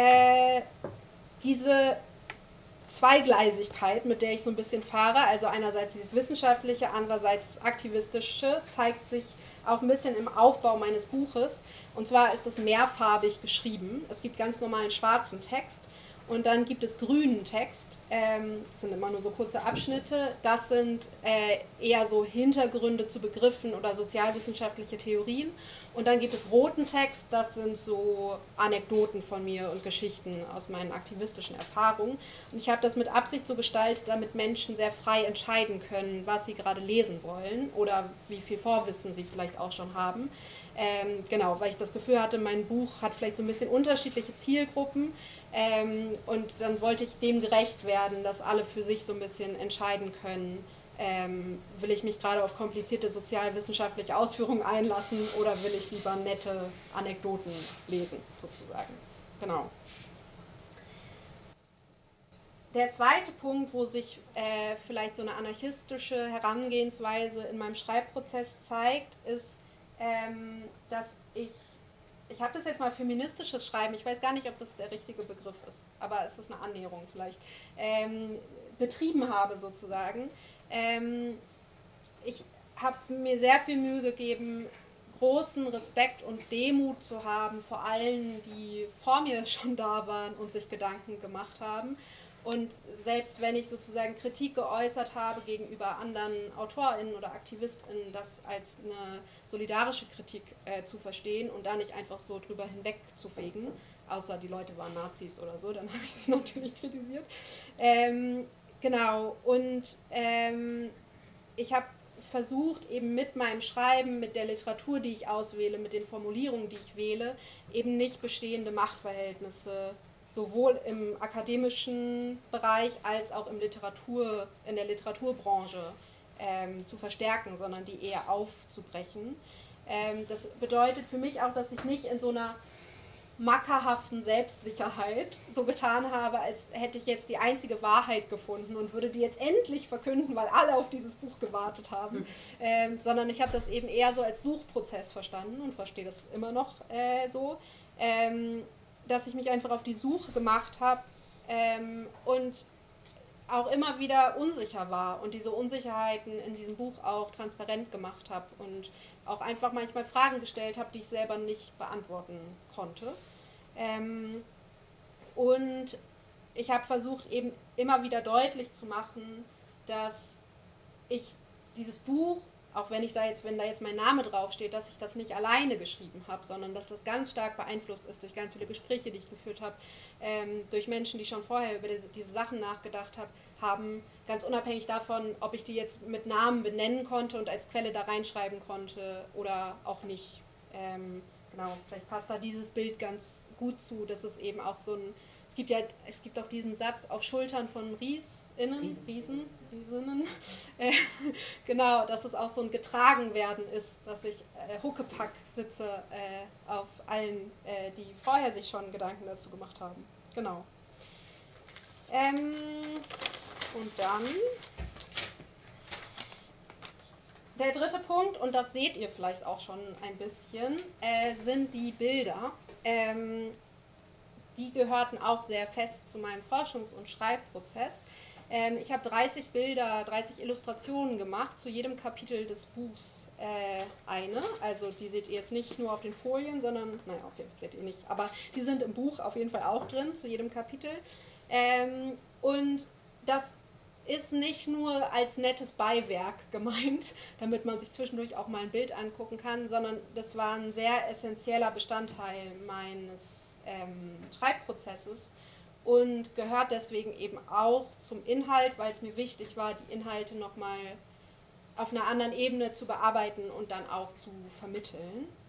Diese Zweigleisigkeit, mit der ich so ein bisschen fahre, also einerseits dieses Wissenschaftliche, andererseits das Aktivistische, zeigt sich auch ein bisschen im Aufbau meines Buches. Und zwar ist es mehrfarbig geschrieben. Es gibt ganz normalen schwarzen Text und dann gibt es grünen Text. Das sind immer nur so kurze Abschnitte. Das sind eher so Hintergründe zu Begriffen oder sozialwissenschaftliche Theorien. Und dann gibt es roten Text, das sind so Anekdoten von mir und Geschichten aus meinen aktivistischen Erfahrungen. Und ich habe das mit Absicht so gestaltet, damit Menschen sehr frei entscheiden können, was sie gerade lesen wollen oder wie viel Vorwissen sie vielleicht auch schon haben. Genau, weil ich das Gefühl hatte, mein Buch hat vielleicht so ein bisschen unterschiedliche Zielgruppen und dann wollte ich dem gerecht werden, dass alle für sich so ein bisschen entscheiden können, will ich mich gerade auf komplizierte sozialwissenschaftliche Ausführungen einlassen oder will ich lieber nette Anekdoten lesen, sozusagen. Genau. Der zweite Punkt, wo sich vielleicht so eine anarchistische Herangehensweise in meinem Schreibprozess zeigt, ist, dass ich habe das jetzt mal feministisches Schreiben, ich weiß gar nicht, ob das der richtige Begriff ist, aber es ist eine Annäherung vielleicht, betrieben habe sozusagen. Ich habe mir sehr viel Mühe gegeben, großen Respekt und Demut zu haben vor allen, die vor mir schon da waren und sich Gedanken gemacht haben. Und selbst wenn ich sozusagen Kritik geäußert habe gegenüber anderen AutorInnen oder AktivistInnen, das als eine solidarische Kritik zu verstehen und da nicht einfach so drüber hinweg zu fegen, außer die Leute waren Nazis oder so, dann habe ich sie natürlich kritisiert. Genau, und ich habe versucht, eben mit meinem Schreiben, mit der Literatur, die ich auswähle, mit den Formulierungen, die ich wähle, eben nicht bestehende Machtverhältnisse sowohl im akademischen Bereich als auch in der Literaturbranche zu verstärken, sondern die eher aufzubrechen. Das bedeutet für mich auch, dass ich nicht in so einer mackerhaften Selbstsicherheit so getan habe, als hätte ich jetzt die einzige Wahrheit gefunden und würde die jetzt endlich verkünden, weil alle auf dieses Buch gewartet haben, sondern ich habe das eben eher so als Suchprozess verstanden und verstehe das immer noch so, dass ich mich einfach auf die Suche gemacht habe und auch immer wieder unsicher war und diese Unsicherheiten in diesem Buch auch transparent gemacht habe und auch einfach manchmal Fragen gestellt habe, die ich selber nicht beantworten konnte. Und ich habe versucht, eben immer wieder deutlich zu machen, dass ich dieses Buch, auch wenn da jetzt mein Name draufsteht, dass ich das nicht alleine geschrieben habe, sondern dass das ganz stark beeinflusst ist durch ganz viele Gespräche, die ich geführt habe, durch Menschen, die schon vorher über diese Sachen nachgedacht haben, ganz unabhängig davon, ob ich die jetzt mit Namen benennen konnte und als Quelle da reinschreiben konnte oder auch nicht. Genau, vielleicht passt da dieses Bild ganz gut zu, dass es eben auch so ein, es gibt auch diesen Satz, auf Schultern von Riesinnen, genau, dass es auch so ein Getragenwerden ist, dass ich Huckepack sitze auf allen, die vorher sich schon Gedanken dazu gemacht haben. Genau. Und dann der dritte Punkt, und das seht ihr vielleicht auch schon ein bisschen, sind die Bilder. Die gehörten auch sehr fest zu meinem Forschungs- und Schreibprozess. Ich habe 30 Bilder, 30 Illustrationen gemacht, zu jedem Kapitel des Buchs eine. Also die seht ihr jetzt nicht nur auf den Folien, sondern, naja, okay, seht ihr nicht, aber die sind im Buch auf jeden Fall auch drin, zu jedem Kapitel. Und das ist nicht nur als nettes Beiwerk gemeint, damit man sich zwischendurch auch mal ein Bild angucken kann, sondern das war ein sehr essentieller Bestandteil meines Schreibprozesses und gehört deswegen eben auch zum Inhalt, weil es mir wichtig war, die Inhalte nochmal auf einer anderen Ebene zu bearbeiten und dann auch zu vermitteln.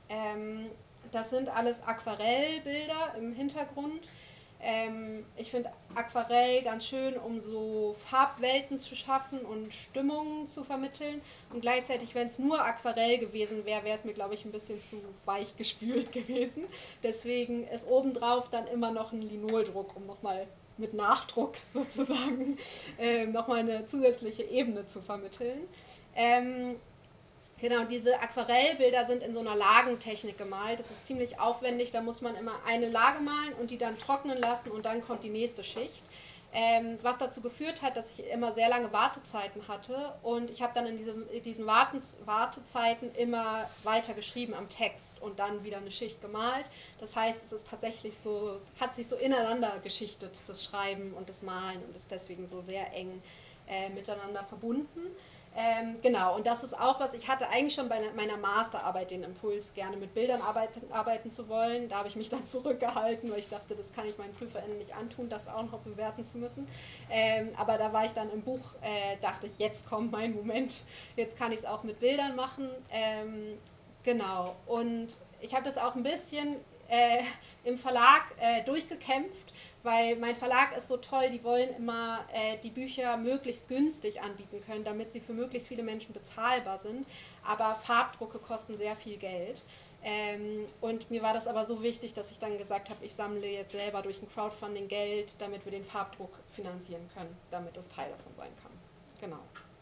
Das sind alles Aquarellbilder im Hintergrund. Ich finde Aquarell ganz schön, um so Farbwelten zu schaffen und Stimmungen zu vermitteln. Und gleichzeitig, wenn es nur Aquarell gewesen wäre, wäre es mir, glaube ich, ein bisschen zu weich gespült gewesen. Deswegen ist obendrauf dann immer noch ein Linoldruck, um nochmal mit Nachdruck sozusagen nochmal eine zusätzliche Ebene zu vermitteln. Genau, diese Aquarellbilder sind in so einer Lagentechnik gemalt. Das ist ziemlich aufwendig, da muss man immer eine Lage malen und die dann trocknen lassen und dann kommt die nächste Schicht. Was dazu geführt hat, dass ich immer sehr lange Wartezeiten hatte und ich habe dann in diesen Wartezeiten immer weiter geschrieben am Text und dann wieder eine Schicht gemalt. Das heißt, es ist tatsächlich so, hat sich so ineinander geschichtet, das Schreiben und das Malen und ist deswegen so sehr eng miteinander verbunden. Genau, und das ist auch was, ich hatte eigentlich schon bei meiner Masterarbeit den Impuls, gerne mit Bildern arbeiten zu wollen. Da habe ich mich dann zurückgehalten, weil ich dachte, das kann ich meinen PrüferInnen nicht antun, das auch noch bewerten zu müssen. Aber da war ich dann im Buch, dachte ich, jetzt kommt mein Moment, jetzt kann ich es auch mit Bildern machen. Genau, und ich habe das auch ein bisschen im Verlag durchgekämpft, weil mein Verlag ist so toll, die wollen immer die Bücher möglichst günstig anbieten können, damit sie für möglichst viele Menschen bezahlbar sind. Aber Farbdrucke kosten sehr viel Geld. Und mir war das aber so wichtig, dass ich dann gesagt habe, ich sammle jetzt selber durch ein Crowdfunding Geld, damit wir den Farbdruck finanzieren können, damit das Teil davon sein kann. Genau.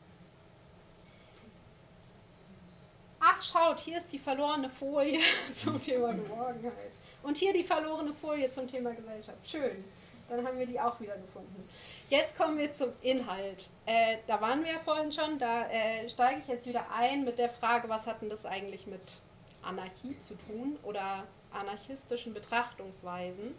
Ach, schaut, hier ist die verlorene Folie zum Thema Geborgenheit. Und hier die verlorene Folie zum Thema Gesellschaft. Schön. Dann haben wir die auch wieder gefunden. Jetzt kommen wir zum Inhalt. Da waren wir ja vorhin schon. Da steige ich jetzt wieder ein mit der Frage, was hat denn das eigentlich mit Anarchie zu tun oder anarchistischen Betrachtungsweisen?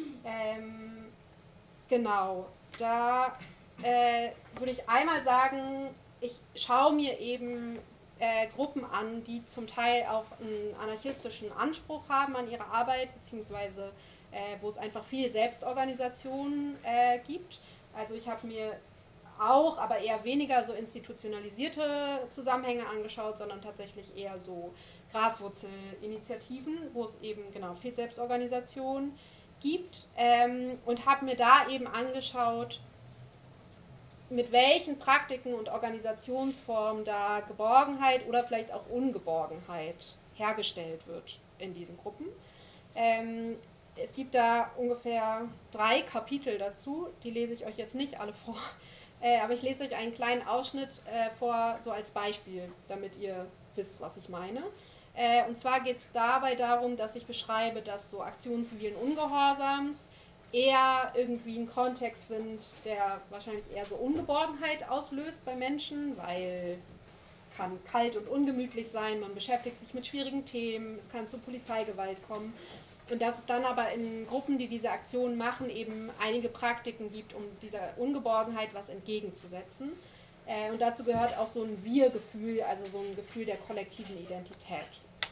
Genau. Da würde ich einmal sagen, ich schaue mir eben Gruppen an, die zum Teil auch einen anarchistischen Anspruch haben an ihre Arbeit, beziehungsweise wo es einfach viel Selbstorganisation gibt. Also ich habe mir auch, aber eher weniger so institutionalisierte Zusammenhänge angeschaut, sondern tatsächlich eher so Graswurzelinitiativen, wo es eben genau viel Selbstorganisation gibt und habe mir da eben angeschaut, mit welchen Praktiken und Organisationsformen da Geborgenheit oder vielleicht auch Ungeborgenheit hergestellt wird in diesen Gruppen. Es gibt da ungefähr 3 Kapitel dazu, die lese ich euch jetzt nicht alle vor, aber ich lese euch einen kleinen Ausschnitt vor, so als Beispiel, damit ihr wisst, was ich meine. Und zwar geht es dabei darum, dass ich beschreibe, dass so Aktionen zivilen Ungehorsams eher irgendwie ein Kontext sind, der wahrscheinlich eher so Ungeborgenheit auslöst bei Menschen, weil es kann kalt und ungemütlich sein, man beschäftigt sich mit schwierigen Themen, es kann zu Polizeigewalt kommen und dass es dann aber in Gruppen, die diese Aktionen machen, eben einige Praktiken gibt, um dieser Ungeborgenheit was entgegenzusetzen. Und dazu gehört auch so ein Wir-Gefühl, also so ein Gefühl der kollektiven Identität.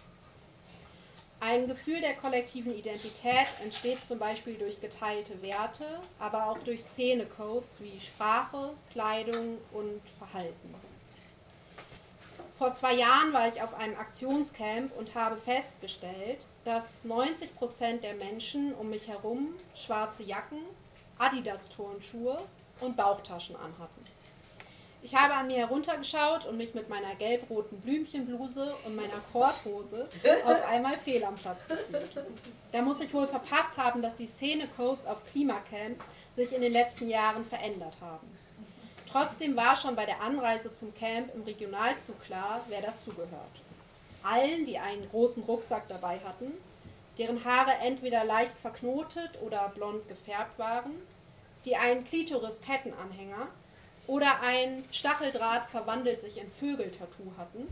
Ein Gefühl der kollektiven Identität entsteht zum Beispiel durch geteilte Werte, aber auch durch Szenecodes wie Sprache, Kleidung und Verhalten. Vor 2 Jahren war ich auf einem Aktionscamp und habe festgestellt, dass 90% der Menschen um mich herum schwarze Jacken, Adidas-Turnschuhe und Bauchtaschen anhatten. Ich habe an mir heruntergeschaut und mich mit meiner gelb-roten Blümchenbluse und meiner Korthose auf einmal fehl am Platz gefühlt. Da muss ich wohl verpasst haben, dass die Szenecodes auf Klimacamps sich in den letzten Jahren verändert haben. Trotzdem war schon bei der Anreise zum Camp im Regionalzug klar, wer dazugehört. Allen, die einen großen Rucksack dabei hatten, deren Haare entweder leicht verknotet oder blond gefärbt waren, die einen Klitoris-Kettenanhänger oder ein Stacheldraht verwandelt sich in Vögel-Tattoo hatten,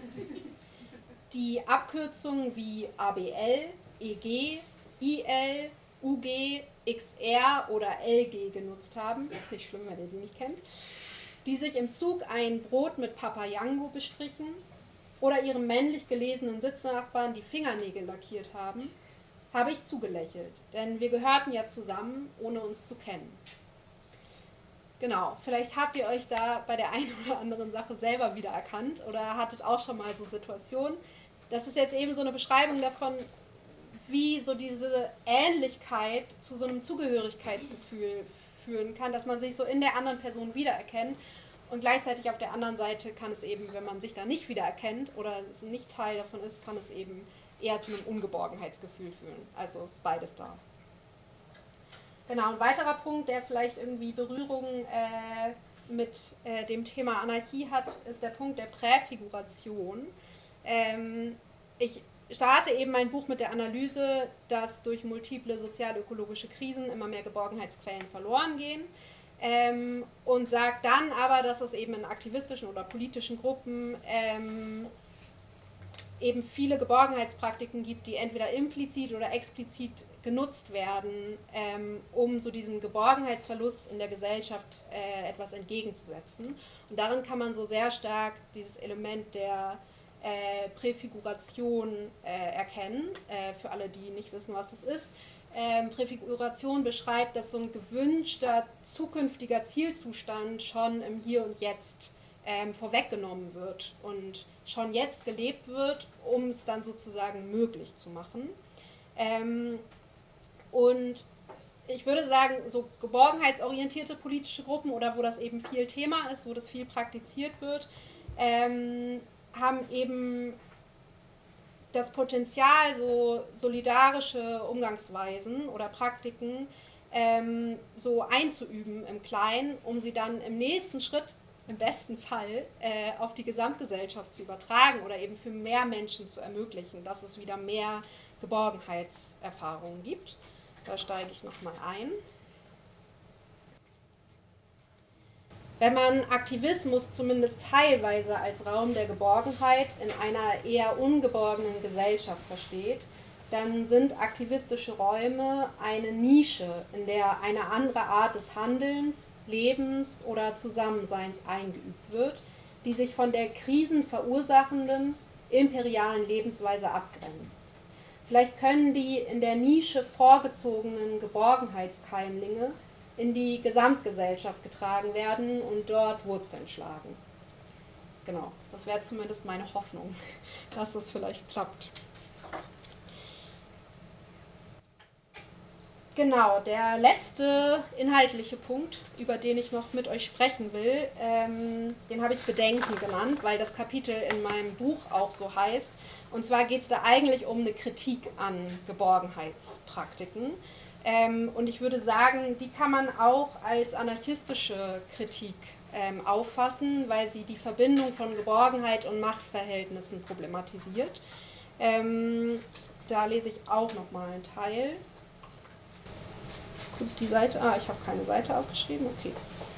die Abkürzungen wie ABL, EG, IL, UG, XR oder LG genutzt haben, ist nicht schlimm, wenn ihr die nicht kennt, die sich im Zug ein Brot mit Papayango bestrichen oder ihrem männlich gelesenen Sitznachbarn die Fingernägel lackiert haben, habe ich zugelächelt, denn wir gehörten ja zusammen, ohne uns zu kennen. Genau, vielleicht habt ihr euch da bei der einen oder anderen Sache selber wiedererkannt oder hattet auch schon mal so Situationen. das ist jetzt eben so eine Beschreibung davon, wie so diese Ähnlichkeit zu so einem Zugehörigkeitsgefühl führen kann, dass man sich so in der anderen Person wiedererkennt und gleichzeitig auf der anderen Seite kann es eben, wenn man sich da nicht wiedererkennt oder so nicht Teil davon ist, kann es eben eher zu einem Ungeborgenheitsgefühl führen. Also ist beides da. Genau, ein weiterer Punkt, der vielleicht irgendwie Berührung mit dem Thema Anarchie hat, ist der Punkt der Präfiguration. Ich starte eben mein Buch mit der Analyse, dass durch multiple sozial-ökologische Krisen immer mehr Geborgenheitsquellen verloren gehen. Und sagt dann aber, dass es eben in aktivistischen oder politischen Gruppen eben viele Geborgenheitspraktiken gibt, die entweder implizit oder explizit genutzt werden, um so diesem Geborgenheitsverlust in der Gesellschaft etwas entgegenzusetzen. Und darin kann man so sehr stark dieses Element der Präfiguration erkennen, für alle, die nicht wissen, was das ist. Präfiguration beschreibt, dass so ein gewünschter zukünftiger Zielzustand schon im Hier und Jetzt vorweggenommen wird und schon jetzt gelebt wird, um es dann sozusagen möglich zu machen. Und ich würde sagen, so geborgenheitsorientierte politische Gruppen oder wo das eben viel Thema ist, wo das viel praktiziert wird, haben eben das Potenzial, so solidarische Umgangsweisen oder Praktiken so einzuüben im Kleinen, um sie dann im nächsten Schritt, im besten Fall, auf die Gesamtgesellschaft zu übertragen oder eben für mehr Menschen zu ermöglichen, dass es wieder mehr Geborgenheitserfahrungen gibt. Da steige ich nochmal ein. Wenn man Aktivismus zumindest teilweise als Raum der Geborgenheit in einer eher ungeborgenen Gesellschaft versteht, dann sind aktivistische Räume eine Nische, in der eine andere Art des Handelns, Lebens oder Zusammenseins eingeübt wird, die sich von der krisenverursachenden, imperialen Lebensweise abgrenzt. Vielleicht können die in der Nische vorgezogenen Geborgenheitskeimlinge in die Gesamtgesellschaft getragen werden und dort Wurzeln schlagen. Genau, das wäre zumindest meine Hoffnung, dass das vielleicht klappt. Genau, der letzte inhaltliche Punkt, über den ich noch mit euch sprechen will, den habe ich Bedenken genannt, weil das Kapitel in meinem Buch auch so heißt. Und zwar geht es da eigentlich um eine Kritik an Geborgenheitspraktiken. Und ich würde sagen, die kann man auch als anarchistische Kritik auffassen, weil sie die Verbindung von Geborgenheit und Machtverhältnissen problematisiert. Da lese ich auch nochmal einen Teil. Kurz die Seite. Ich habe keine Seite aufgeschrieben. Okay.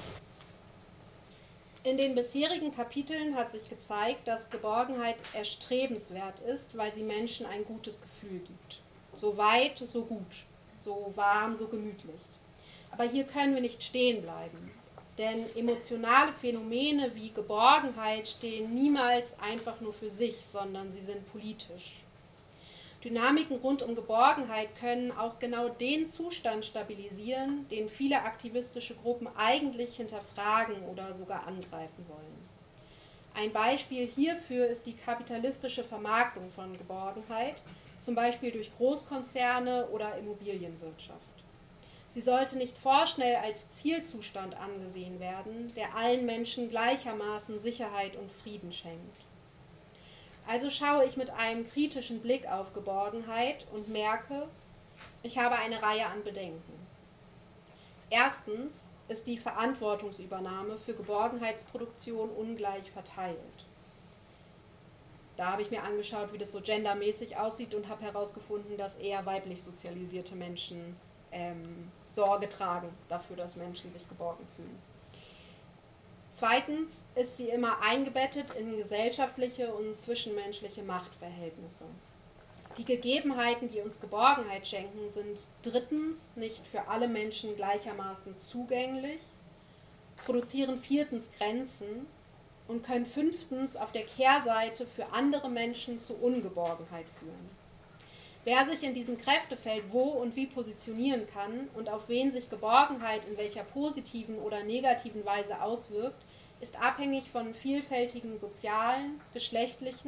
In den bisherigen Kapiteln hat sich gezeigt, dass Geborgenheit erstrebenswert ist, weil sie Menschen ein gutes Gefühl gibt. So weit, so gut. So warm, so gemütlich. Aber hier können wir nicht stehen bleiben, denn emotionale Phänomene wie Geborgenheit stehen niemals einfach nur für sich, sondern sie sind politisch. Dynamiken rund um Geborgenheit können auch genau den Zustand stabilisieren, den viele aktivistische Gruppen eigentlich hinterfragen oder sogar angreifen wollen. Ein Beispiel hierfür ist die kapitalistische Vermarktung von Geborgenheit, zum Beispiel durch Großkonzerne oder Immobilienwirtschaft. Sie sollte nicht vorschnell als Zielzustand angesehen werden, der allen Menschen gleichermaßen Sicherheit und Frieden schenkt. Also schaue ich mit einem kritischen Blick auf Geborgenheit und merke, ich habe eine Reihe an Bedenken. Erstens ist die Verantwortungsübernahme für Geborgenheitsproduktion ungleich verteilt. Da habe ich mir angeschaut, wie das so gendermäßig aussieht und habe herausgefunden, dass eher weiblich sozialisierte Menschen Sorge tragen dafür, dass Menschen sich geborgen fühlen. Zweitens ist sie immer eingebettet in gesellschaftliche und zwischenmenschliche Machtverhältnisse. Die Gegebenheiten, die uns Geborgenheit schenken, sind drittens nicht für alle Menschen gleichermaßen zugänglich, produzieren viertens Grenzen und können fünftens auf der Kehrseite für andere Menschen zu Ungeborgenheit führen. Wer sich in diesem Kräftefeld wo und wie positionieren kann und auf wen sich Geborgenheit in welcher positiven oder negativen Weise auswirkt, ist abhängig von vielfältigen sozialen, geschlechtlichen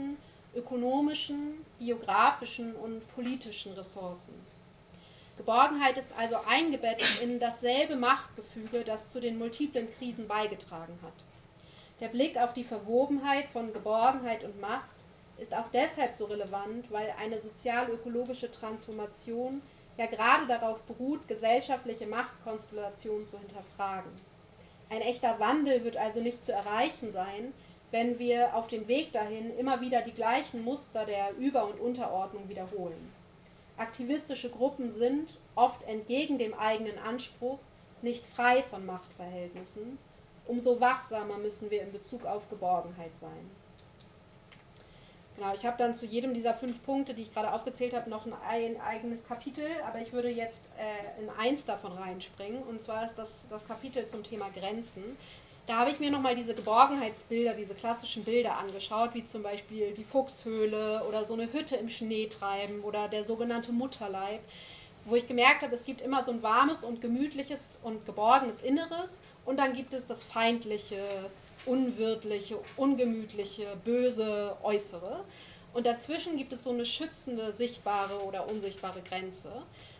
ökonomischen, biografischen und politischen Ressourcen. Geborgenheit ist also eingebettet in dasselbe Machtgefüge, das zu den multiplen Krisen beigetragen hat. Der Blick auf die Verwobenheit von Geborgenheit und Macht ist auch deshalb so relevant, weil eine sozial-ökologische Transformation ja gerade darauf beruht, gesellschaftliche Machtkonstellationen zu hinterfragen. Ein echter Wandel wird also nicht zu erreichen sein, wenn wir auf dem Weg dahin immer wieder die gleichen Muster der Über- und Unterordnung wiederholen. Aktivistische Gruppen sind, oft entgegen dem eigenen Anspruch, nicht frei von Machtverhältnissen. Umso wachsamer müssen wir in Bezug auf Geborgenheit sein. Genau, ich habe dann zu jedem dieser 5 Punkte, die ich gerade aufgezählt habe, noch ein eigenes Kapitel, aber ich würde jetzt in eins davon reinspringen, und zwar ist das Kapitel zum Thema Grenzen. Da habe ich mir nochmal diese Geborgenheitsbilder, diese klassischen Bilder angeschaut, wie zum Beispiel die Fuchshöhle oder so eine Hütte im Schnee treiben oder der sogenannte Mutterleib, wo ich gemerkt habe, es gibt immer so ein warmes und gemütliches und geborgenes Inneres und dann gibt es das feindliche, unwirtliche, ungemütliche, böse Äußere. Und dazwischen gibt es so eine schützende, sichtbare oder unsichtbare Grenze.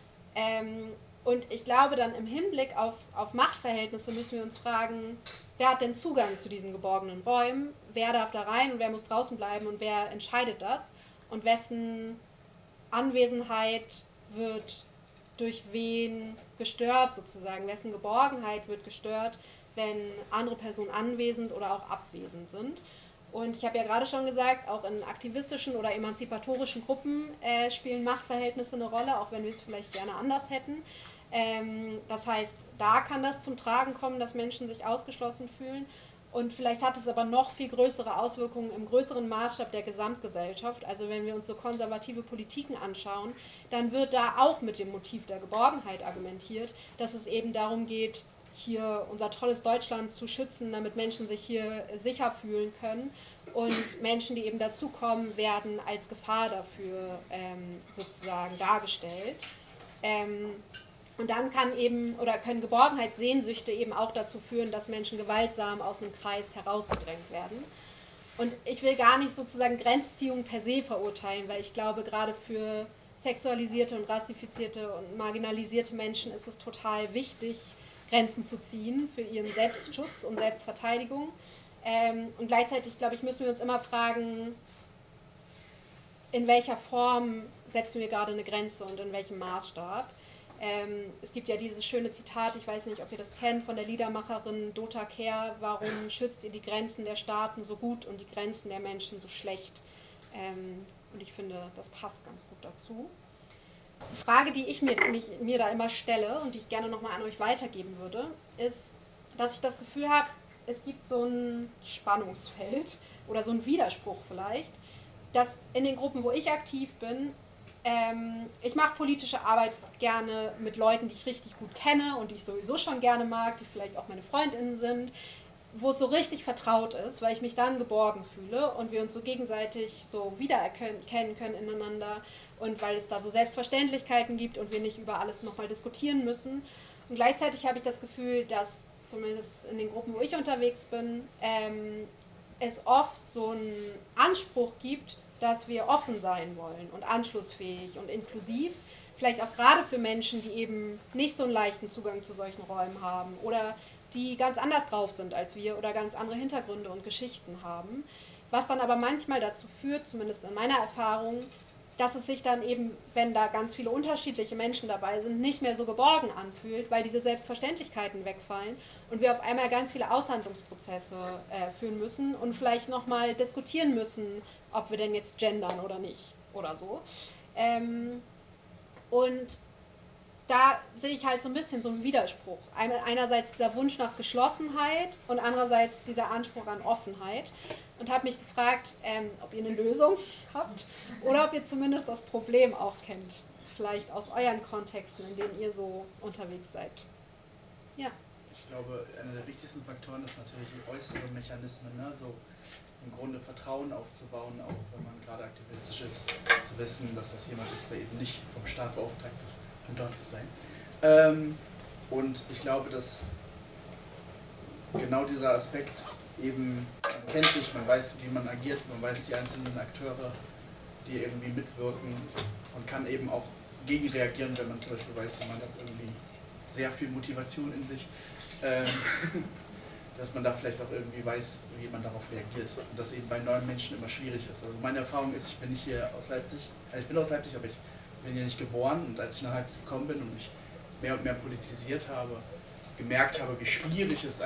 Und ich glaube, dann im Hinblick auf Machtverhältnisse müssen wir uns fragen, wer hat denn Zugang zu diesen geborgenen Räumen, wer darf da rein und wer muss draußen bleiben und wer entscheidet das und wessen Anwesenheit wird durch wen gestört sozusagen, wessen Geborgenheit wird gestört, wenn andere Personen anwesend oder auch abwesend sind. Und ich habe ja gerade schon gesagt, auch in aktivistischen oder emanzipatorischen Gruppen spielen Machtverhältnisse eine Rolle, auch wenn wir es vielleicht gerne anders hätten. Das heißt, da kann das zum Tragen kommen, dass Menschen sich ausgeschlossen fühlen. Und vielleicht hat es aber noch viel größere Auswirkungen im größeren Maßstab der Gesamtgesellschaft. Also wenn wir uns so konservative Politiken anschauen, dann wird da auch mit dem Motiv der Geborgenheit argumentiert, dass es eben darum geht, hier unser tolles Deutschland zu schützen, damit Menschen sich hier sicher fühlen können. Und Menschen, die eben dazukommen, werden als Gefahr dafür sozusagen dargestellt. Und dann können Geborgenheitssehnsüchte eben auch dazu führen, dass Menschen gewaltsam aus einem Kreis herausgedrängt werden. Und ich will gar nicht sozusagen Grenzziehung per se verurteilen, weil ich glaube, gerade für sexualisierte und rassifizierte und marginalisierte Menschen ist es total wichtig, Grenzen zu ziehen für ihren Selbstschutz und Selbstverteidigung. Und gleichzeitig, glaube ich, müssen wir uns immer fragen, in welcher Form setzen wir gerade eine Grenze und in welchem Maßstab. Es gibt ja dieses schöne Zitat, ich weiß nicht, ob ihr das kennt, von der Liedermacherin Dota Kehr: Warum schützt ihr die Grenzen der Staaten so gut und die Grenzen der Menschen so schlecht? Und ich finde, das passt ganz gut dazu. Die Frage, die ich mir da immer stelle und die ich gerne nochmal an euch weitergeben würde, ist, dass ich das Gefühl habe, es gibt so ein Spannungsfeld oder so einen Widerspruch vielleicht, dass in den Gruppen, wo ich aktiv bin, ich mache politische Arbeit gerne mit Leuten, die ich richtig gut kenne und die ich sowieso schon gerne mag, die vielleicht auch meine FreundInnen sind, wo es so richtig vertraut ist, weil ich mich dann geborgen fühle und wir uns so gegenseitig so wiedererkennen können ineinander und weil es da so Selbstverständlichkeiten gibt und wir nicht über alles nochmal diskutieren müssen. Und gleichzeitig habe ich das Gefühl, dass zumindest in den Gruppen, wo ich unterwegs bin, es oft so einen Anspruch gibt, dass wir offen sein wollen und anschlussfähig und inklusiv, vielleicht auch gerade für Menschen, die eben nicht so einen leichten Zugang zu solchen Räumen haben oder die ganz anders drauf sind als wir oder ganz andere Hintergründe und Geschichten haben, was dann aber manchmal dazu führt, zumindest in meiner Erfahrung, dass es sich dann eben, wenn da ganz viele unterschiedliche Menschen dabei sind, nicht mehr so geborgen anfühlt, weil diese Selbstverständlichkeiten wegfallen und wir auf einmal ganz viele Aushandlungsprozesse führen müssen und vielleicht nochmal diskutieren müssen, ob wir denn jetzt gendern oder nicht oder so. Und da sehe ich halt so ein bisschen so einen Widerspruch. Einerseits dieser Wunsch nach Geschlossenheit und andererseits dieser Anspruch an Offenheit. Und habe mich gefragt, ob ihr eine Lösung habt oder ob ihr zumindest das Problem auch kennt. Vielleicht aus euren Kontexten, in denen ihr so unterwegs seid. Ja. Ich glaube, einer der wichtigsten Faktoren ist natürlich die äußeren Mechanismen, ne? So im Grunde Vertrauen aufzubauen, auch wenn man gerade aktivistisch ist, zu wissen, dass das jemand ist, der eben nicht vom Staat beauftragt ist, um dort zu sein. Und ich glaube, dass genau dieser Aspekt eben man kennt sich, man weiß, wie man agiert, man weiß die einzelnen Akteure, die irgendwie mitwirken und kann eben auch gegenreagieren, wenn man zum Beispiel weiß, jemand hat irgendwie sehr viel Motivation in sich, dass man da vielleicht auch irgendwie weiß, wie man darauf reagiert und das eben bei neuen Menschen immer schwierig ist. Also meine Erfahrung ist, ich bin nicht hier aus Leipzig, ich bin aus Leipzig, aber ich bin hier nicht geboren und als ich nach Leipzig gekommen bin und mich mehr und mehr politisiert habe, gemerkt habe, wie schwierig es